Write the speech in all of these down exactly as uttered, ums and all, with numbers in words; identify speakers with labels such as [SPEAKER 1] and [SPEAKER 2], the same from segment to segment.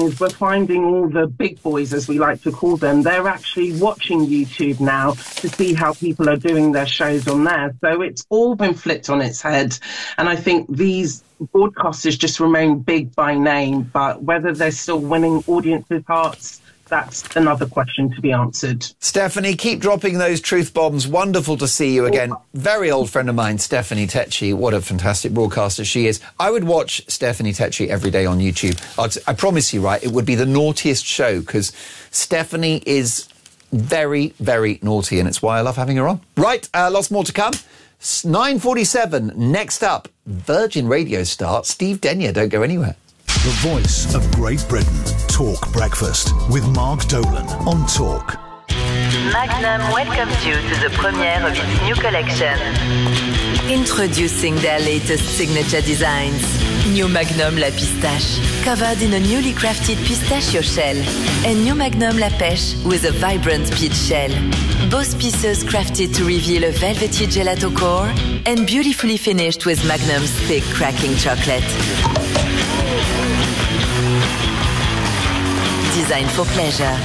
[SPEAKER 1] is we're finding all the big boys, as we like to call them, they're actually watching YouTube now to see how people are doing their shows on there. So it's all been flipped on its head. And I think these broadcasters just remain big by name, but whether they're still winning audiences' hearts, that's another question to be answered.
[SPEAKER 2] Stephanie, keep dropping those truth bombs. Wonderful to see you again. Very old friend of mine, Stephanie Tecci. What a fantastic broadcaster she is. I would watch Stephanie Tecci every day on YouTube. I'd, I promise you, right, it would be the naughtiest show, because Stephanie is very, very naughty, and it's why I love having her on. Right, uh, lots more to come. nine forty-seven, next up, Virgin Radio star Steve Denyer. Don't go anywhere.
[SPEAKER 3] The voice of Great Britain. Talk Breakfast with Mark Dolan on Talk.
[SPEAKER 4] Magnum welcomes you to the premiere of its new collection. Introducing their latest signature designs. New Magnum La Pistache, covered in a newly crafted pistachio shell. And New Magnum La Pêche with a vibrant peach shell. Both pieces crafted to reveal a velvety gelato core and beautifully finished with Magnum's thick cracking chocolate. Designed for pleasure.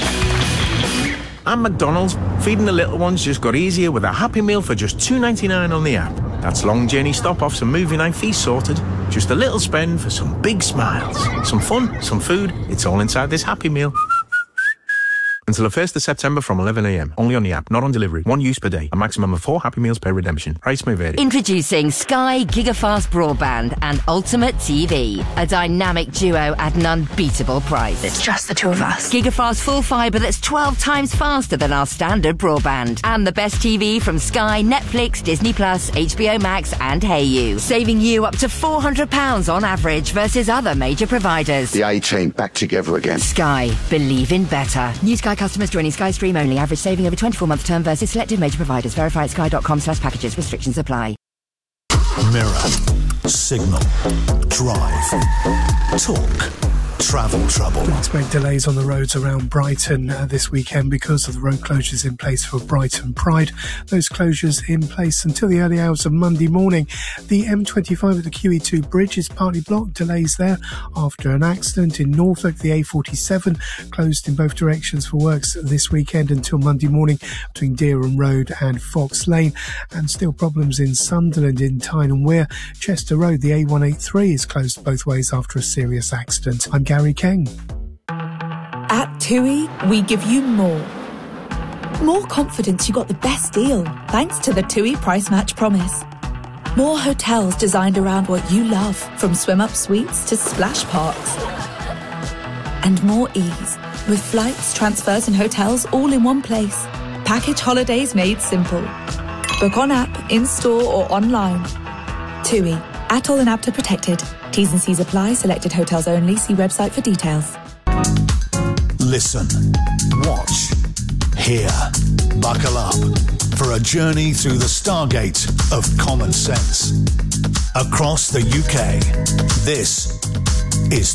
[SPEAKER 5] At McDonald's, feeding the little ones just got easier with a Happy Meal for just two ninety-nine on the app. That's long journey stop-offs and movie night fees sorted. Just a little spend for some big smiles. Some fun, some food. It's all inside this Happy Meal. Until the first of September from eleven a m. Only on the app, not on delivery. One use per day. A maximum of four Happy Meals per redemption. Price may vary.
[SPEAKER 6] Introducing Sky Gigafast Broadband and Ultimate T V. A dynamic duo at an unbeatable price.
[SPEAKER 7] It's just the two of us.
[SPEAKER 6] Gigafast full fibre that's twelve times faster than our standard broadband. And the best T V from Sky, Netflix, Disney Plus, H B O Max and Hey You. Saving you up to four hundred pounds on average versus other major providers.
[SPEAKER 8] The A-Team back together again.
[SPEAKER 6] Sky. Believe in better. New Sky customers joining Sky Stream only. Average saving over twenty-four month term versus selected major providers. Verify at sky.com slash packages. Restrictions apply.
[SPEAKER 3] Mirror, Signal, Drive, Talk, Travel Trouble.
[SPEAKER 9] We expect delays on the roads around Brighton uh, this weekend because of the road closures in place for Brighton Pride. Those closures in place until the early hours of Monday morning. The M twenty-five at the Q E two bridge is partly blocked. Delays there after an accident in Norfolk. The A forty-seven closed in both directions for works this weekend until Monday morning between Dereham Road and Fox Lane. And still problems in Sunderland in Tyne and Wear. Chester Road, the A one eighty-three is closed both ways after a serious accident. I'm Gary Keng.
[SPEAKER 7] At TUI, we give you more. More confidence you got the best deal, thanks to the TUI Price Match Promise. More hotels designed around what you love, from swim-up suites to splash parks. And more ease, with flights, transfers and hotels all in one place. Package holidays made simple. Book on app, in-store or online. TUI. Atoll and Apta protected. T's and C's apply. Selected hotels only. See website for details.
[SPEAKER 3] Listen, watch, hear. Buckle up for a journey through the stargate of common sense. Across the U K, this is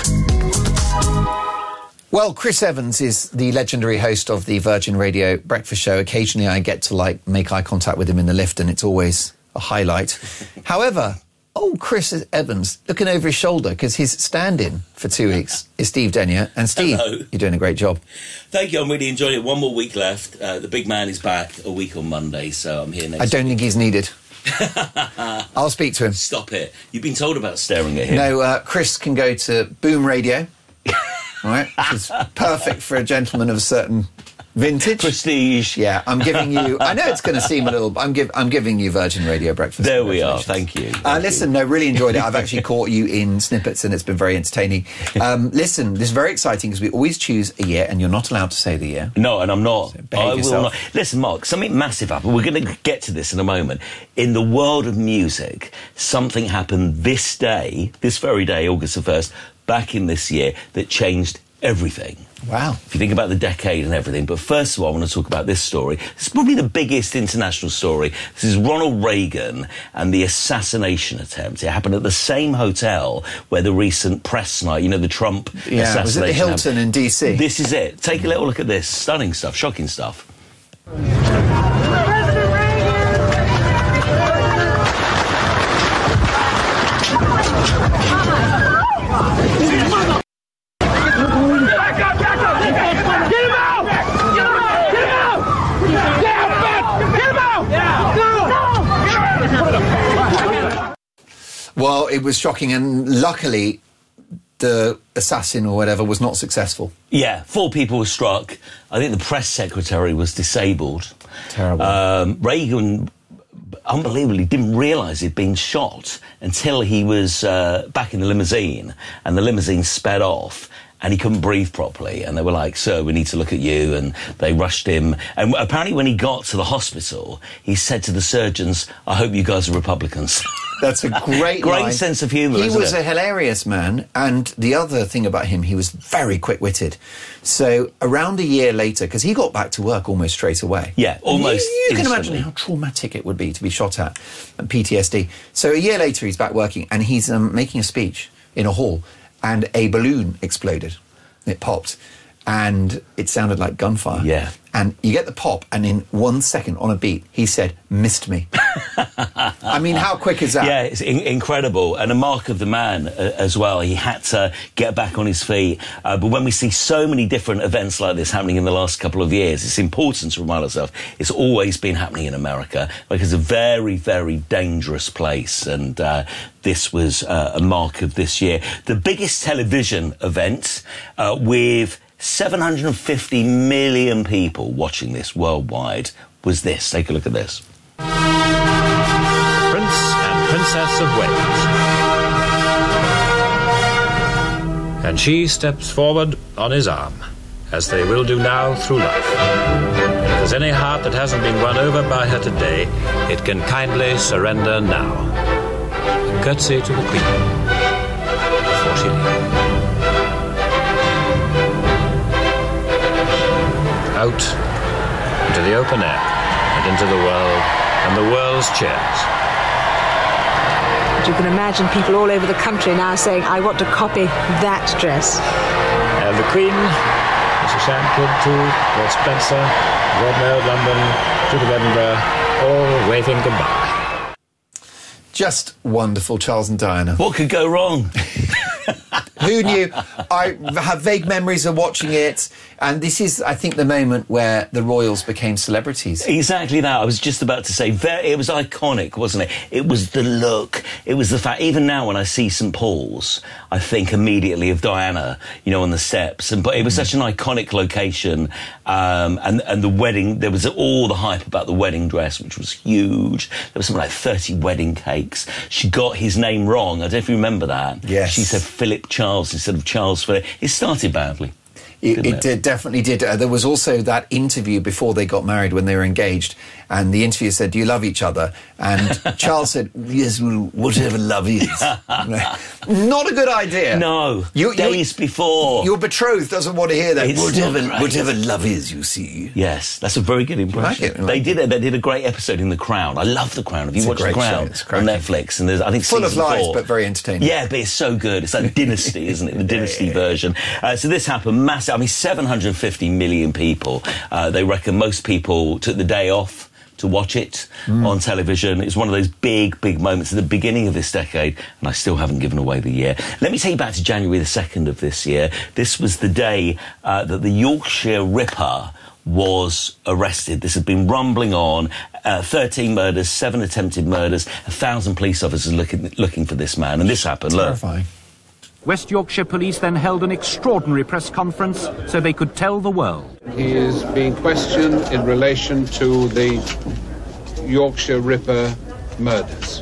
[SPEAKER 3] Talk.
[SPEAKER 2] Well, Chris Evans is the legendary host of the Virgin Radio Breakfast Show. Occasionally I get to, like, make eye contact with him in the lift, and it's always a highlight. However, old Chris Evans looking over his shoulder because his stand-in for two weeks is Steve Denyer. And Steve,
[SPEAKER 10] Hello.
[SPEAKER 2] You're doing a great job.
[SPEAKER 10] Thank you. I'm really enjoying it. One more week left. Uh, the big man is back a week on Monday, so I'm here next
[SPEAKER 2] I don't
[SPEAKER 10] week.
[SPEAKER 2] think he's needed. I'll speak to him.
[SPEAKER 10] Stop it. You've been told about staring at him.
[SPEAKER 2] No, uh, Chris can go to Boom Radio, all right, which is perfect for a gentleman of a certain vintage.
[SPEAKER 10] Prestige.
[SPEAKER 2] Yeah, I'm giving you... I know it's going to seem a little... I'm, give, I'm giving you Virgin Radio Breakfast.
[SPEAKER 10] There we are. Thank you. Thank
[SPEAKER 2] uh, listen,
[SPEAKER 10] you.
[SPEAKER 2] no, really enjoyed it. I've actually caught you in snippets and it's been very entertaining. Um, listen, this is very exciting because we always choose a year and you're not allowed to say the year.
[SPEAKER 10] No, and I'm not.
[SPEAKER 2] So
[SPEAKER 10] I
[SPEAKER 2] yourself.
[SPEAKER 10] will not. Listen, Mark, something massive happened. We're going to get to this in a moment. In the world of music, something happened this day, this very day, August the first, back in this year, that changed everything.
[SPEAKER 2] Wow.
[SPEAKER 10] If you think about the decade and everything. But first of all, I want to talk about this story. It's probably the biggest international story. This is Ronald Reagan and the assassination attempt. It happened at the same hotel where the recent press night, you know, the Trump
[SPEAKER 2] yeah,
[SPEAKER 10] assassination.
[SPEAKER 2] Was it the Hilton
[SPEAKER 10] happened.
[SPEAKER 2] in D C?
[SPEAKER 10] This is it. Take a little look at this. Stunning stuff, shocking stuff.
[SPEAKER 2] Well, it was shocking, and luckily the assassin or whatever was not successful.
[SPEAKER 10] Yeah, four people were struck. I think the press secretary was disabled.
[SPEAKER 2] Terrible.
[SPEAKER 10] Um, Reagan, unbelievably, didn't realise he'd been shot until he was uh, back in the limousine, and the limousine sped off. And he couldn't breathe properly. And they were like, sir, we need to look at you. And they rushed him. And apparently when he got to the hospital, he said to the surgeons, I hope you guys are Republicans.
[SPEAKER 2] That's a great
[SPEAKER 10] Great
[SPEAKER 2] line.
[SPEAKER 10] sense of humour,
[SPEAKER 2] He
[SPEAKER 10] isn't
[SPEAKER 2] was
[SPEAKER 10] it?
[SPEAKER 2] a hilarious man. And the other thing about him, he was very quick-witted. So around a year later, because he got back to work almost straight away.
[SPEAKER 10] Yeah, almost
[SPEAKER 2] You, you can
[SPEAKER 10] instantly.
[SPEAKER 2] imagine how traumatic it would be to be shot at, and P T S D. So a year later, he's back working, and he's um, making a speech in a hall. And a balloon exploded. It popped, and it sounded like gunfire.
[SPEAKER 10] Yeah.
[SPEAKER 2] And you get the pop, and in one second, on a beat, he said, missed me. I mean, how quick is that?
[SPEAKER 10] Yeah, it's in- incredible. And a mark of the man uh, as well. He had to get back on his feet. Uh, but when we see so many different events like this happening in the last couple of years, it's important to remind ourselves it's always been happening in America. Like, it's a very, very dangerous place. And uh, this was uh, a mark of this year. The biggest television event uh, with seven hundred fifty million people watching this worldwide was this. Take a look at this.
[SPEAKER 8] Prince and Princess of Wales. And she steps forward on his arm, as they will do now through life. If there's any heart that hasn't been won over by her today, it can kindly surrender now. A curtsy to the Queen before she leaves. Out into the open air and into the world and the world's chairs.
[SPEAKER 11] You can imagine people all over the country now saying, I want to copy that dress.
[SPEAKER 8] And the Queen, Missus Shamkidd too, Lord Spencer, Lord Mayor of London, Duke of Edinburgh, all waving goodbye.
[SPEAKER 2] Just wonderful, Charles and Diana.
[SPEAKER 10] What could go wrong?
[SPEAKER 2] Who knew? I have vague memories of watching it, and this is, I think, the moment where the royals became celebrities.
[SPEAKER 10] Exactly that. I was just about to say, very, it was iconic, wasn't it? It was the look. It was the fact, even now when I see St Paul's, I think immediately of Diana, you know, on the steps. And But it was such an iconic location. Um, and, and the wedding, there was all the hype about the wedding dress, which was huge. There was something like thirty wedding cakes. She got his name wrong. I don't know if you remember that.
[SPEAKER 2] Yes.
[SPEAKER 10] She said Philip Charles instead of Charles Philip. It started badly.
[SPEAKER 2] It, it did, definitely did. Uh, there was also that interview before they got married when they were engaged, and the interviewer said, do you love each other? And Charles said, yes, well, whatever love is. Not a good idea.
[SPEAKER 10] No,
[SPEAKER 2] you,
[SPEAKER 10] days before.
[SPEAKER 2] Your betrothed doesn't want to hear that.
[SPEAKER 10] It's
[SPEAKER 2] whatever,
[SPEAKER 10] not great.
[SPEAKER 2] whatever love is, you see.
[SPEAKER 10] Yes, that's a very good impression.
[SPEAKER 2] Like it, like
[SPEAKER 10] they did
[SPEAKER 2] it.
[SPEAKER 10] it. They did a great episode in The Crown. I love The Crown. Have you
[SPEAKER 2] It's a
[SPEAKER 10] watched The
[SPEAKER 2] great
[SPEAKER 10] Crown
[SPEAKER 2] show. It's
[SPEAKER 10] on
[SPEAKER 2] cracking.
[SPEAKER 10] Netflix? And there's, I think,
[SPEAKER 2] Full of
[SPEAKER 10] season
[SPEAKER 2] lies,
[SPEAKER 10] four.
[SPEAKER 2] but very entertaining.
[SPEAKER 10] Yeah, but it's so good. It's like Dynasty, isn't it? The Dynasty version. Uh, so this happened massive. I mean, seven hundred fifty million people. Uh, they reckon most people took the day off to watch it mm. on television. It's one of those big, big moments at the beginning of this decade, and I still haven't given away the year. Let me take you back to January the second of this year. This was the day uh, that the Yorkshire Ripper was arrested. This had been rumbling on. Uh, thirteen murders, seven attempted murders, a thousand police officers looking, looking for this man. And this happened.
[SPEAKER 2] Terrifying.
[SPEAKER 10] Look.
[SPEAKER 12] West Yorkshire Police then held an extraordinary press conference so they could tell the world.
[SPEAKER 13] He is being questioned in relation to the Yorkshire Ripper murders.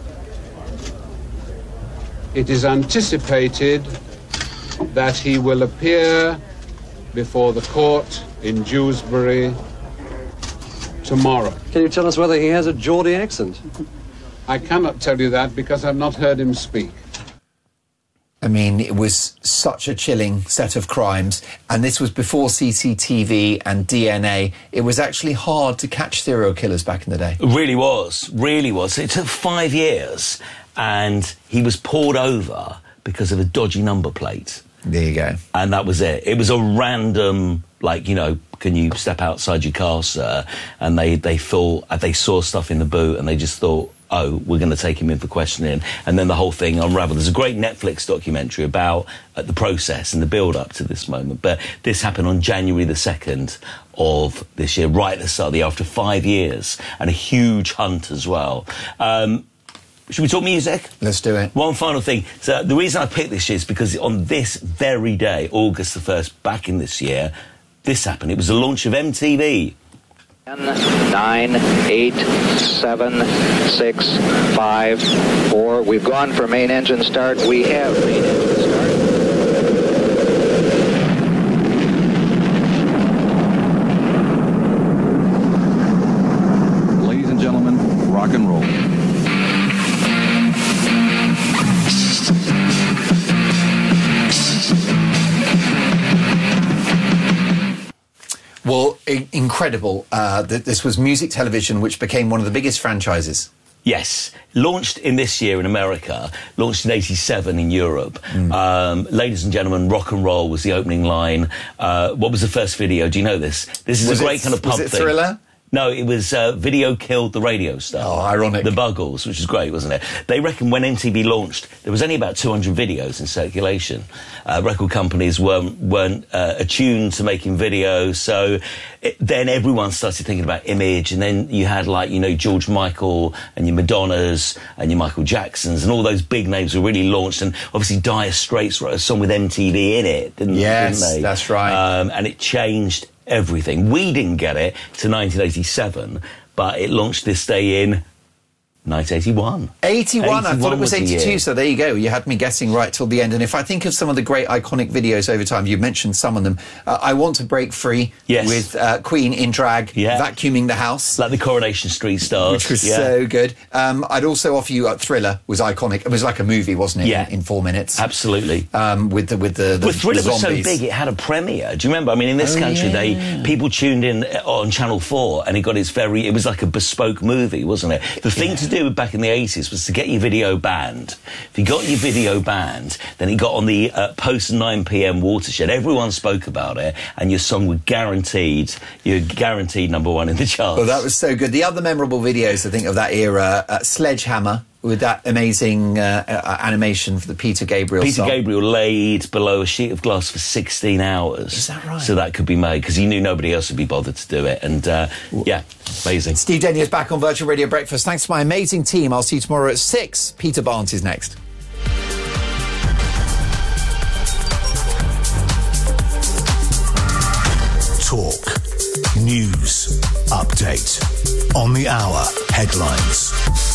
[SPEAKER 13] It is anticipated that he will appear before the court in Dewsbury tomorrow.
[SPEAKER 14] Can you tell us whether he has a Geordie accent?
[SPEAKER 13] I cannot tell you that because I've not heard him speak.
[SPEAKER 2] I mean, it was such a chilling set of crimes, and this was before C C T V and D N A. It was actually hard to catch serial killers back in the day.
[SPEAKER 10] It really was, really was. It took five years, and he was pulled over because of a dodgy number plate.
[SPEAKER 2] There you go.
[SPEAKER 10] And that was it. It was a random, like, you know, can you step outside your car, sir? And they, they thought, they saw stuff in the boot, and they just thought, oh, we're going to take him in for questioning. And then the whole thing unravelled. There's a great Netflix documentary about uh, the process and the build-up to this moment. But this happened on January the second of this year, right at the start of the year, after five years, and a huge hunt as well. Um, Should we talk music?
[SPEAKER 2] Let's do it.
[SPEAKER 10] One final thing. So the reason I picked this is because on this very day, August the first, back in this year, this happened. It was the launch of M T V.
[SPEAKER 15] Nine, eight, seven, six, five, four. We've gone for main engine start. We have main engine start.
[SPEAKER 16] Ladies and gentlemen, rock and roll.
[SPEAKER 2] Well, I- incredible. Uh, that this was music television, which became one of the biggest franchises.
[SPEAKER 10] Yes, launched in this year in America, launched in eighty-seven in Europe. Mm. Um, ladies and gentlemen, rock and roll was the opening line. Uh, what was the first video? Do you know this? This is
[SPEAKER 2] was
[SPEAKER 10] a great
[SPEAKER 2] it,
[SPEAKER 10] kind of pub
[SPEAKER 2] was it
[SPEAKER 10] thing.
[SPEAKER 2] Thriller?
[SPEAKER 10] No, it was uh, Video Killed the Radio Star.
[SPEAKER 2] Oh, ironic.
[SPEAKER 10] The Buggles, which is great, wasn't it? They reckon when M T V launched, there was only about two hundred videos in circulation. Uh, record companies weren't, weren't uh, attuned to making videos, so it, then everyone started thinking about image, and then you had, like, you know, George Michael and your Madonnas and your Michael Jacksons, and all those big names were really launched, and obviously Dire Straits wrote a song with M T V in it, didn't,
[SPEAKER 2] yes,
[SPEAKER 10] didn't they?
[SPEAKER 2] That's right.
[SPEAKER 10] Um, and it changed everything. We didn't get it to nineteen eighty-seven, but it launched this day in nineteen eighty-one.
[SPEAKER 2] eighty-one, I thought it was,
[SPEAKER 10] was
[SPEAKER 2] eighty-two, so there you go. You had me guessing right till the end. And if I think of some of the great iconic videos over time, you mentioned some of them. Uh, I Want to Break Free
[SPEAKER 10] yes.
[SPEAKER 2] with uh, Queen in drag,
[SPEAKER 10] yeah.
[SPEAKER 2] vacuuming the house.
[SPEAKER 10] Like the Coronation Street Stars.
[SPEAKER 2] Which was
[SPEAKER 10] yeah.
[SPEAKER 2] so good. Um, I'd also offer you uh, Thriller was iconic. It was like a movie, wasn't it?
[SPEAKER 10] Yeah.
[SPEAKER 2] In, in four minutes.
[SPEAKER 10] Absolutely.
[SPEAKER 2] Um, with the with the, the,
[SPEAKER 10] well, Thriller
[SPEAKER 2] the
[SPEAKER 10] was so
[SPEAKER 2] zombies.
[SPEAKER 10] big, it had a premiere. Do you remember? I mean, in this
[SPEAKER 2] oh,
[SPEAKER 10] country,
[SPEAKER 2] yeah.
[SPEAKER 10] they people tuned in on Channel four, and it got its very... It was like a bespoke movie, wasn't it? The thing yeah. to do back in the eighties was to get your video banned. If you got your video banned, then it got on the uh, post nine p m watershed. Everyone spoke about it, and your song was guaranteed, you're guaranteed number one in the charts.
[SPEAKER 2] Well, that was so good. The other memorable videos, I think, of that era, uh, Sledgehammer, with that amazing uh, uh, animation for the Peter Gabriel
[SPEAKER 10] Peter
[SPEAKER 2] song.
[SPEAKER 10] Gabriel laid below a sheet of glass for sixteen hours.
[SPEAKER 2] Is that right?
[SPEAKER 10] So that could be made, because he knew nobody else would be bothered to do it. And, uh, yeah, amazing.
[SPEAKER 2] Steve Denny is back on Virtual Radio Breakfast. Thanks to my amazing team. I'll see you tomorrow at six. Peter Barnes is next.
[SPEAKER 3] Talk. News. Update. On the hour. Headlines.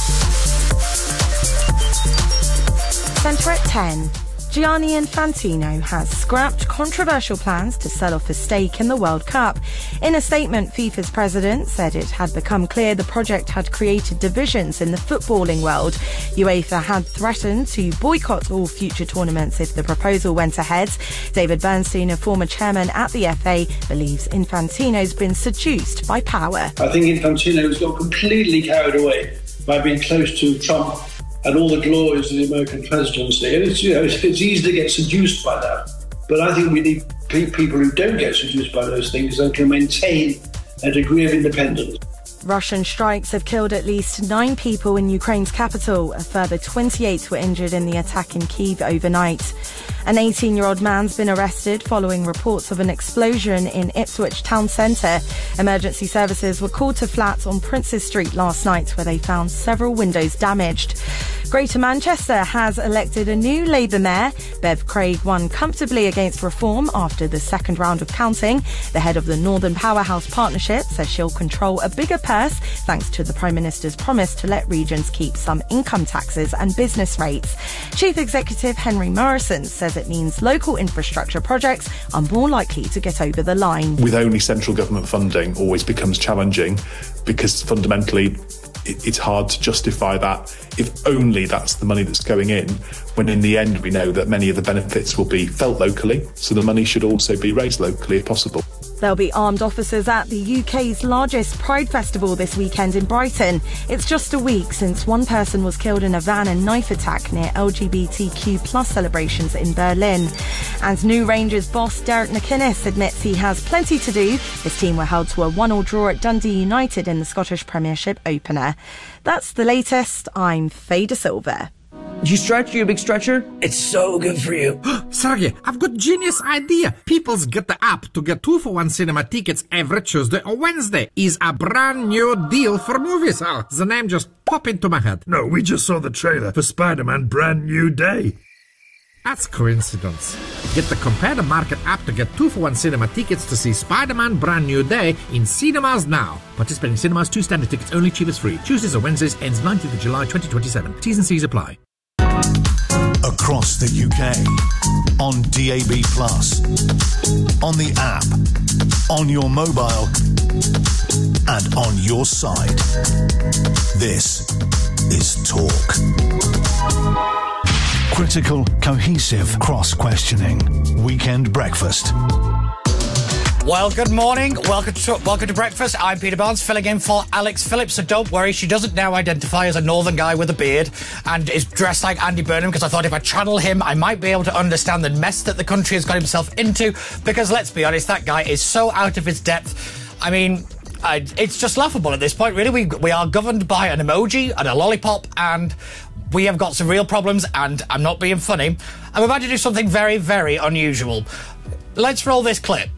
[SPEAKER 17] Centre at ten. Gianni Infantino has scrapped controversial plans to sell off his stake in the World Cup. In a statement, FIFA's president said it had become clear the project had created divisions in the footballing world. UEFA had threatened to boycott all future tournaments if the proposal went ahead. David Bernstein, a former chairman at the F A, believes Infantino's been seduced by power.
[SPEAKER 18] I think Infantino's got completely carried away by being close to Trump and all the glories of the American presidency. And it's, you know, it's, it's easy to get seduced by that. But I think we need pe- people who don't get seduced by those things and can maintain a degree of independence.
[SPEAKER 17] Russian strikes have killed at least nine people in Ukraine's capital. A further twenty-eight were injured in the attack in Kyiv overnight. An eighteen-year-old man's been arrested following reports of an explosion in Ipswich town centre. Emergency services were called to flats on Princes Street last night, where they found several windows damaged. Greater Manchester has elected a new Labour mayor. Bev Craig won comfortably against Reform after the second round of counting. The head of the Northern Powerhouse Partnership says she'll control a bigger purse thanks to the Prime Minister's promise to let regions keep some income taxes and business rates. Chief Executive Henry Morrison says it means local infrastructure projects are more likely to get over the line.
[SPEAKER 19] With only central government funding always becomes challenging because fundamentally it's hard to justify that if only that's the money that's going in, when in the end we know that many of the benefits will be felt locally, so the money should also be raised locally if possible.
[SPEAKER 17] There'll be armed officers at the U K's largest Pride Festival this weekend in Brighton. It's just a week since one person was killed in a van and knife attack near L G B T Q plus celebrations in Berlin. And new Rangers boss Derek McInnes admits he has plenty to do. His team were held to a one-all draw at Dundee United in the Scottish Premiership opener. That's the latest. I'm Faye De Silva.
[SPEAKER 20] Do you stretch? You a big stretcher? It's so good for you.
[SPEAKER 21] Sergey, I've got genius idea. People's Get the App to get two for one cinema tickets every Tuesday or Wednesday is a brand new deal for movies. Oh, the name just popped into my head.
[SPEAKER 22] No, we just saw the trailer for Spider-Man Brand New Day.
[SPEAKER 21] That's coincidence. Get the Compare the Market app to get two for one cinema tickets to see Spider-Man Brand New Day in cinemas now. Participating cinemas, two standard tickets only, cheapest free. Tuesdays or Wednesdays, ends nineteenth of July twenty twenty-seven. T's and C's apply.
[SPEAKER 3] Across the U K, on D A B plus, on the app, on your mobile, and on your side. This is Talk. Critical, cohesive, cross-questioning. Weekend Breakfast.
[SPEAKER 23] Well, good morning. Welcome to, welcome to breakfast. I'm Peter Barnes, filling in for Alex Phillips. So don't worry, she doesn't now identify as a northern guy with a beard and is dressed like Andy Burnham, because I thought if I channel him, I might be able to understand the mess that the country has got himself into. Because let's be honest, that guy is so out of his depth. I mean, I, it's just laughable at this point, really. We we are governed by an emoji and a lollipop, and we have got some real problems, and I'm not being funny. I'm about to do something very, very unusual. Let's roll this clip.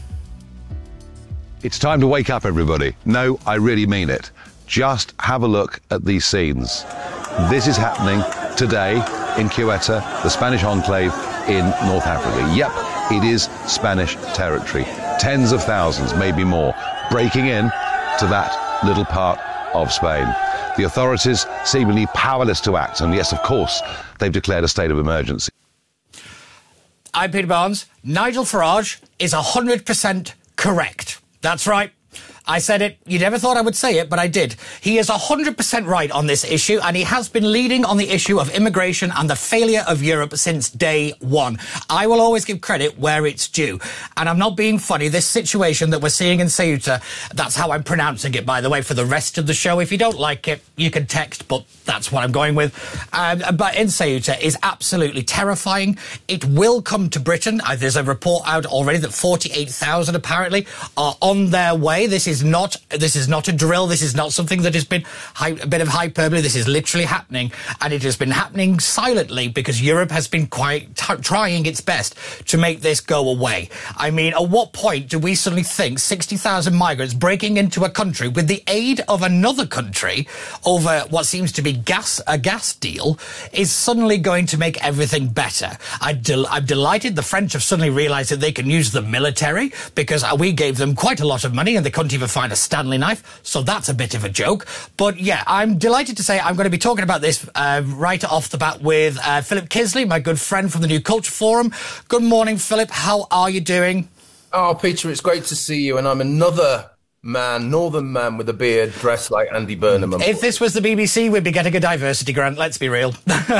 [SPEAKER 24] It's time to wake up, everybody. No, I really mean it. Just have a look at these scenes. This is happening today in Quetta, the Spanish enclave in North Africa. Yep, it is Spanish territory. Tens of thousands, maybe more, breaking in to that little part of Spain. The authorities seemingly powerless to act, and yes, of course, they've declared a state of emergency.
[SPEAKER 23] I'm Peter Barnes. Nigel Farage is one hundred percent correct. That's right. I said it. You never thought I would say it, but I did. He is one hundred percent right on this issue, and he has been leading on the issue of immigration and the failure of Europe since day one. I will always give credit where it's due. And I'm not being funny. This situation that we're seeing in Ceuta, that's how I'm pronouncing it, by the way, for the rest of the show. If you don't like it, you can text, but that's what I'm going with. Um, but in Ceuta is absolutely terrifying. It will come to Britain. Uh, there's a report out already that forty-eight thousand apparently are on their way. This is not this is not a drill. This is not something that has been hy- a bit of hyperbole. This is literally happening, and it has been happening silently because Europe has been quite t- trying its best to make this go away. I mean, at what point do we suddenly think sixty thousand migrants breaking into a country with the aid of another country over what seems to be gas a gas deal is suddenly going to make everything better? I del- I'm delighted the French have suddenly realised that they can use the military, because we gave them quite a lot of money and they couldn't even find a Stanley knife, so that's a bit of a joke. But yeah, I'm delighted to say I'm going to be talking about this uh, right off the bat with uh, Philip Kisley, my good friend from the New Culture Forum. Good morning, Philip. How are you doing?
[SPEAKER 25] Oh, Peter, it's great to see you, and I'm another man, northern man with a beard, dressed like Andy Burnham.
[SPEAKER 23] If this was the B B C, we'd be getting a diversity grant, let's be real.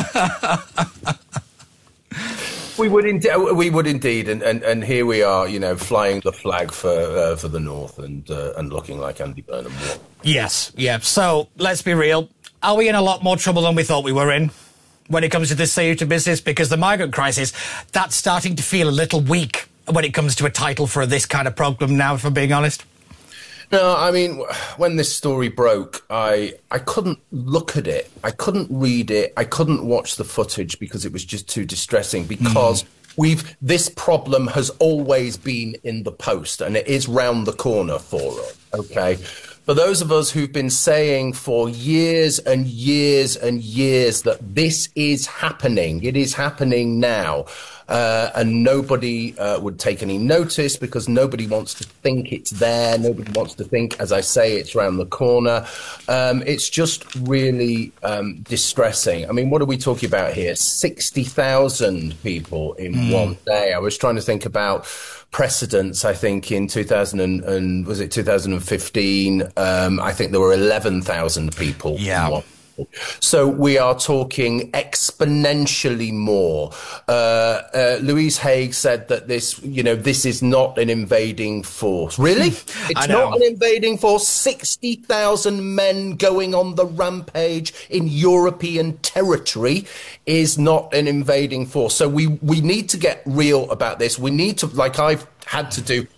[SPEAKER 25] We would, in- we would indeed, and, and, and here we are, you know, flying the flag for uh, for the North and uh, and looking like Andy Burnham.
[SPEAKER 23] Yes, yeah. So let's be real. Are we in a lot more trouble than we thought we were in when it comes to this Ceuta business? Because the migrant crisis, that's starting to feel a little weak when it comes to a title for this kind of problem now, if I'm being honest.
[SPEAKER 25] No, I mean, when this story broke, I I couldn't look at it. I couldn't read it. I couldn't watch the footage because it was just too distressing, because mm. we've this problem has always been in the post, and it is round the corner for us, okay? For those of us who've been saying for years and years and years that this is happening, it is happening now, uh, and nobody uh, would take any notice because nobody wants to think it's there. Nobody wants to think, as I say, it's around the corner. Um, it's just really um, distressing. I mean, what are we talking about here? sixty thousand people in mm. one day. I was trying to think about precedents. I think in two thousand and, and was it two thousand fifteen? Um, I think there were eleven thousand people.
[SPEAKER 23] Yeah.
[SPEAKER 25] So we are talking exponentially more. Uh, uh, Louise Haigh said that this, you know, this is not an invading force. Really? It's not an invading force. sixty thousand men going on the rampage in European territory is not an invading force. So we, we need to get real about this. We need to, like I've had to do,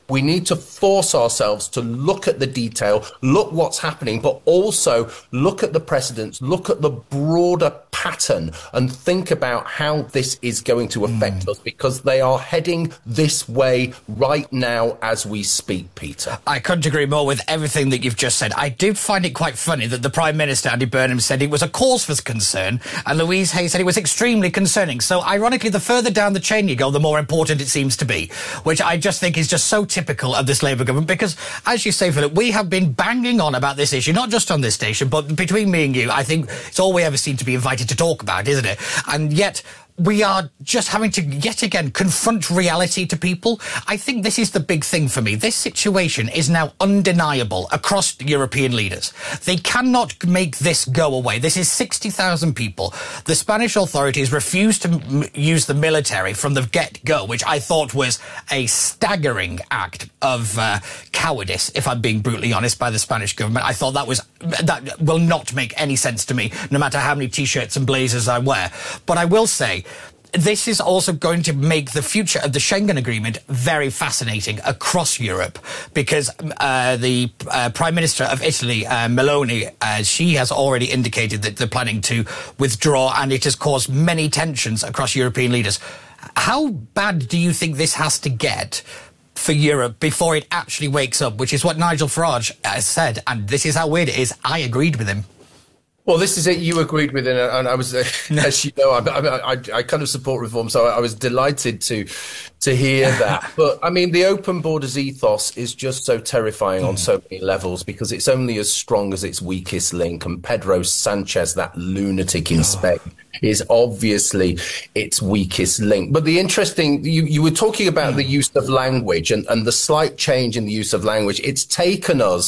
[SPEAKER 25] We need to force ourselves to look at the detail, look what's happening, but also look at the precedents, look at the broader pattern and think about how this is going to affect mm. us, because they are heading this way right now as we speak, Peter.
[SPEAKER 23] I couldn't agree more with everything that you've just said. I did find it quite funny that the Prime Minister, Andy Burnham, said it was a cause for concern, and Louise Hay said it was extremely concerning. So, ironically, the further down the chain you go, the more important it seems to be, which I just think is just so typical of this Labour government, because, as you say, Philip, we have been banging on about this issue, not just on this station, but between me and you, I think it's all we ever seem to be invited to talk about, isn't it? And yet we are just having to, yet again, confront reality to people. I think this is the big thing for me. This situation is now undeniable across European leaders. They cannot make this go away. This is sixty thousand people. The Spanish authorities refused to m use the military from the get-go, which I thought was a staggering act of uh, cowardice, if I'm being brutally honest, by the Spanish government. I thought that was, that will not make any sense to me, no matter how many T-shirts and blazers I wear. But I will say, this is also going to make the future of the Schengen Agreement very fascinating across Europe, because uh, the uh, Prime Minister of Italy, uh, Meloni, uh, she has already indicated that they're planning to withdraw, and it has caused many tensions across European leaders. How bad do you think this has to get for Europe before it actually wakes up, which is what Nigel Farage uh, said, and this is how weird it is. I agreed with him.
[SPEAKER 25] Well, this is it. You agreed with it, and I was, uh, as you know, I, I, I, I kind of support reform, so I, I was delighted to to hear that. But I mean, the open borders ethos is just so terrifying mm. on so many levels, because it's only as strong as its weakest link. And Pedro Sanchez, that lunatic in oh. Spain, is obviously its weakest link. But the interesting, you, you were talking about mm. the use of language and, and the slight change in the use of language. It's taken us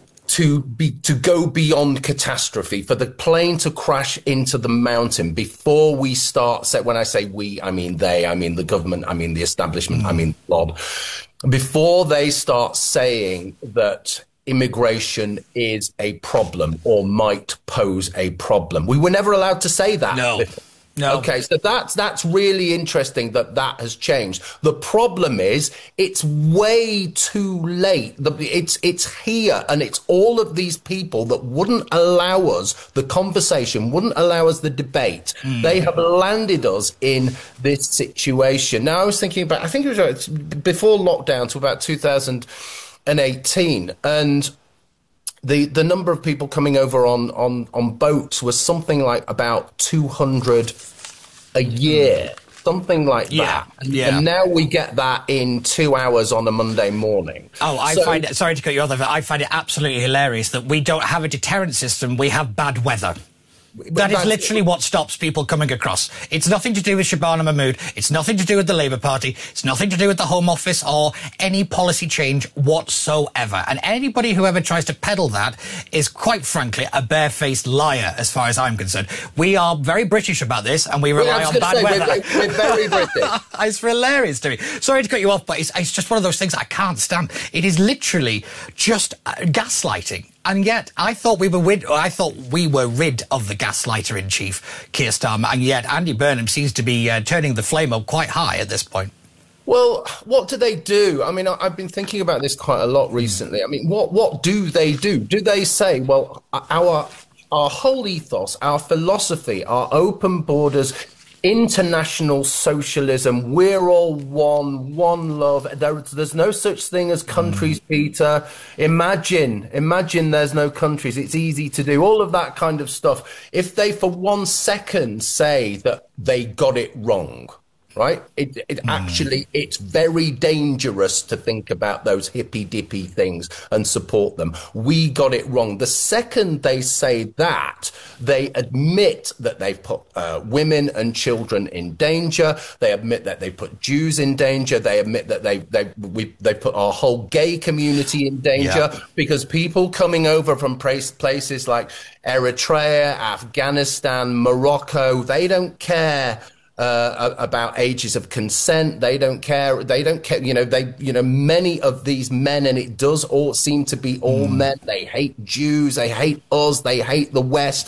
[SPEAKER 25] to be to go beyond catastrophe, for the plane to crash into the mountain before we start. Say, when I say we, I mean they, I mean the government, I mean the establishment, mm. I mean the mob. Before they start saying that immigration is a problem or might pose a problem, we were never allowed to say that.
[SPEAKER 23] No.
[SPEAKER 25] Before.
[SPEAKER 23] No.
[SPEAKER 25] Okay, so that's that's really interesting that that has changed. The problem is it's way too late. The, it's it's here, and it's all of these people that wouldn't allow us the conversation, wouldn't allow us the debate. Mm. They have landed us in this situation. Now, I was thinking about, I think it was before lockdown, to about two thousand eighteen, and The the number of people coming over on, on, on boats was something like about two hundred a year, something like
[SPEAKER 23] yeah,
[SPEAKER 25] that. And,
[SPEAKER 23] yeah.
[SPEAKER 25] and now we get that in two hours on a Monday morning.
[SPEAKER 23] Oh, I
[SPEAKER 25] so,
[SPEAKER 23] find it, sorry to cut you off, I find it absolutely hilarious that we don't have a deterrent system, we have bad weather. That is literally what stops people coming across. It's nothing to do with Shabana Mahmood. It's nothing to do with the Labour Party. It's nothing to do with the Home Office or any policy change whatsoever. And anybody who ever tries to peddle that is, quite frankly, a barefaced liar, as far as I'm concerned. We are very British about this, and we rely
[SPEAKER 25] well,
[SPEAKER 23] on bad
[SPEAKER 25] say,
[SPEAKER 23] weather.
[SPEAKER 25] We're, we're very British.
[SPEAKER 23] It's hilarious to me. Sorry to cut you off, but it's, it's just one of those things I can't stand. It is literally just uh, gaslighting. And yet, I thought we were rid, I thought we were rid of the gaslighter in chief, Keir Starmer, and yet Andy Burnham seems to be uh, turning the flame up quite high at this point.
[SPEAKER 25] Well, what do they do? I mean, I've been thinking about this quite a lot recently. I mean, what what do they do? Do they say, well, our our whole ethos, our philosophy, our open borders, international socialism, we're all one, one love. There, there's no such thing as countries, mm. Peter. Imagine, imagine there's no countries. It's easy to do. All of that kind of stuff. If they for one second say that they got it wrong, right? It, it mm. actually, it's very dangerous to think about those hippy-dippy things and support them. We got it wrong. The second they say that, they admit that they've put uh, women and children in danger. They admit that they put Jews in danger. They admit that they they we they put our whole gay community in danger, yeah. because people coming over from places like Eritrea, Afghanistan, Morocco, they don't care Uh, about ages of consent. They don't care. They don't care. You know, they, you know, many of these men, and it does all seem to be all mm. men. They hate Jews. They hate us. They hate the West.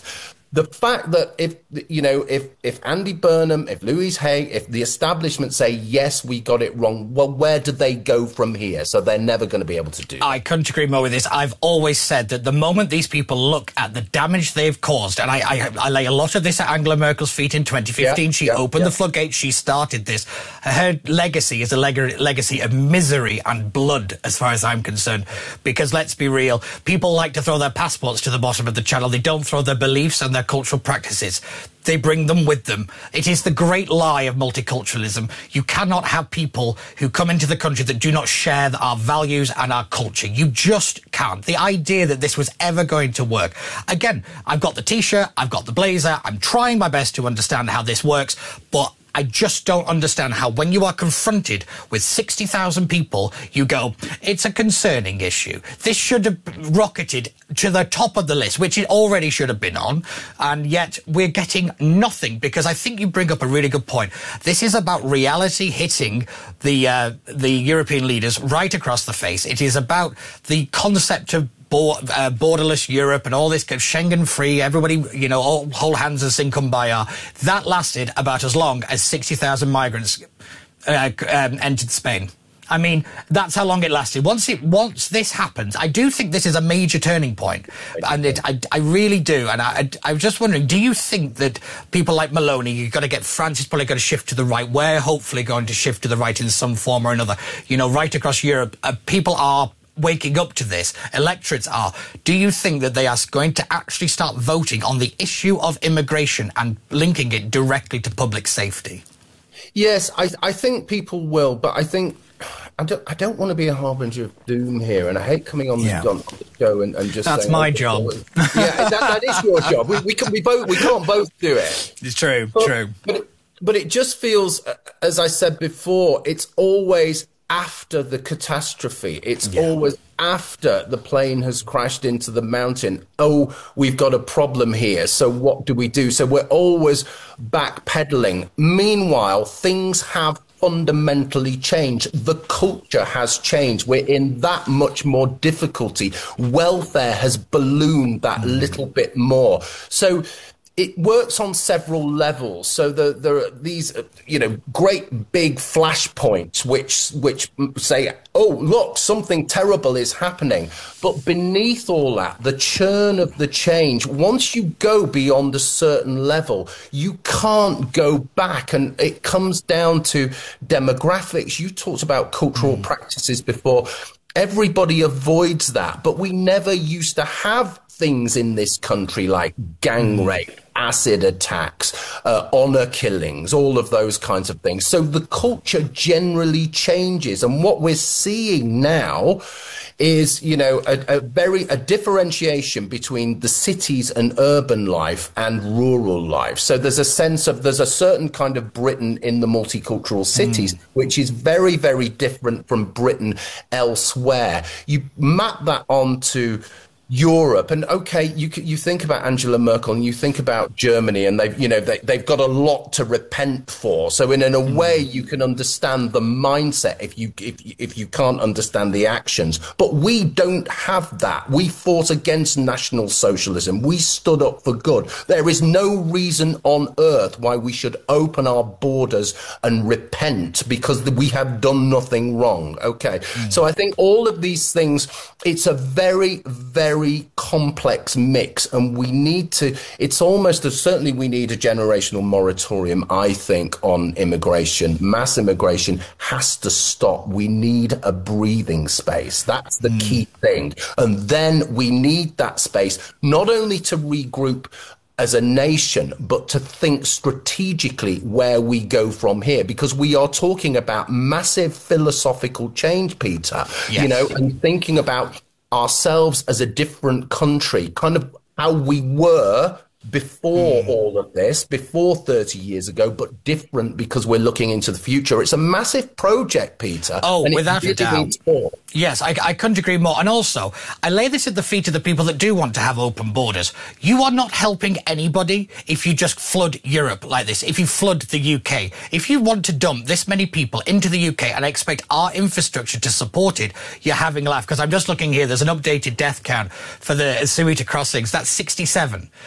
[SPEAKER 25] the fact that if, you know, if, if Andy Burnham, if Louise Hay, if the establishment say, yes, we got it wrong, well, where do they go from here? So they're never going to be able to do that.
[SPEAKER 23] I couldn't agree more with this. I've always said that the moment these people look at the damage they've caused, and I, I, I lay a lot of this at Angela Merkel's feet in twenty fifteen. Yeah, she yeah, opened yeah. the floodgates. She started this. Her legacy is a leg- legacy of misery and blood, as far as I'm concerned. Because let's be real, people like to throw their passports to the bottom of the channel. They don't throw their beliefs and their cultural practices. They bring them with them. It is the great lie of multiculturalism. You cannot have people who come into the country that do not share our values and our culture. You just can't. The idea that this was ever going to work. Again, I've got the T-shirt, I've got the blazer, I'm trying my best to understand how this works, but I just don't understand how, when you are confronted with sixty thousand people, you go, it's a concerning issue. This should have rocketed to the top of the list, which it already should have been on, and yet we're getting nothing, because I think you bring up a really good point. This is about reality hitting the, uh, the European leaders right across the face. It is about the concept of Bo- uh, borderless Europe and all this kind of Schengen-free, everybody, you know, all hold hands and sing Kumbaya. That lasted about as long as sixty thousand migrants uh, um, entered Spain. I mean, that's how long it lasted. Once it, once this happens, I do think this is a major turning point, and it, I, I really do. And I, I, I was just wondering, do you think that people like Maloney, you've got to get France is probably going to shift to the right? We're hopefully going to shift to the right in some form or another. You know, right across Europe, uh, people are waking up to this. Electorates are. Do you think that they are going to actually start voting on the issue of immigration and linking it directly to public safety?
[SPEAKER 25] Yes, I, I think people will, but I think I don't, I don't want to be a harbinger of doom here, and I hate coming on, yeah. the, on the show and, and just
[SPEAKER 23] that's
[SPEAKER 25] saying,
[SPEAKER 23] my
[SPEAKER 25] oh,
[SPEAKER 23] job.
[SPEAKER 25] Yeah, that, that is your job. We, we can we both we can't both do it.
[SPEAKER 23] It's true,
[SPEAKER 25] but,
[SPEAKER 23] true.
[SPEAKER 25] But it, but it just feels, as I said before, it's always after the catastrophe. It's yeah. always after the plane has crashed into the mountain. Oh, we've got a problem here. So what do we do? So we're always backpedaling. Meanwhile, things have fundamentally changed. The culture has changed. We're in that much more difficulty. Welfare has ballooned that mm. little bit more. So it works on several levels. So the, there are these, you know, great big flashpoints which which say, oh, look, something terrible is happening. But beneath all that, the churn of the change, once you go beyond a certain level, you can't go back. And it comes down to demographics. You talked about cultural mm. practices before. Everybody avoids that. But we never used to have things in this country like gang rape, acid attacks, uh, honor killings, all of those kinds of things. So the culture generally changes. And what we're seeing now is, you know, a, a very, a differentiation between the cities and urban life and rural life. So there's a sense of, there's a certain kind of Britain in the multicultural cities, mm. which is very, very different from Britain elsewhere. You map that onto Europe, and okay, you you think about Angela Merkel and you think about Germany, and they've you know they they've got a lot to repent for. So in, in a way, you can understand the mindset if you if if you can't understand the actions. But we don't have that. We fought against National Socialism. We stood up for good. There is no reason on earth why we should open our borders and repent because we have done nothing wrong. Okay, mm. So I think all of these things, it's a very very Very complex mix, and we need to, it's almost as certainly we need a generational moratorium, I think, on immigration. Mass immigration has to stop. We need a breathing space. That's the mm. key thing. And then we need that space not only to regroup as a nation, but to think strategically where we go from here, because we are talking about massive philosophical change, Peter, yes. you know, and thinking about ourselves as a different country, kind of how we were before mm. all of this, before thirty years ago, but different because we're looking into the future. It's a massive project, Peter.
[SPEAKER 23] Oh,
[SPEAKER 25] and
[SPEAKER 23] without
[SPEAKER 25] really
[SPEAKER 23] a doubt. Yes, I, I couldn't agree more. And also, I lay this at the feet of the people that do want to have open borders. You are not helping anybody if you just flood Europe like this, if you flood the U K. If you want to dump this many people into the U K and expect our infrastructure to support it, you're having a laugh. Because I'm just looking here, there's an updated death count for the Ceuta crossings. That's sixty-seven. That
[SPEAKER 25] oh.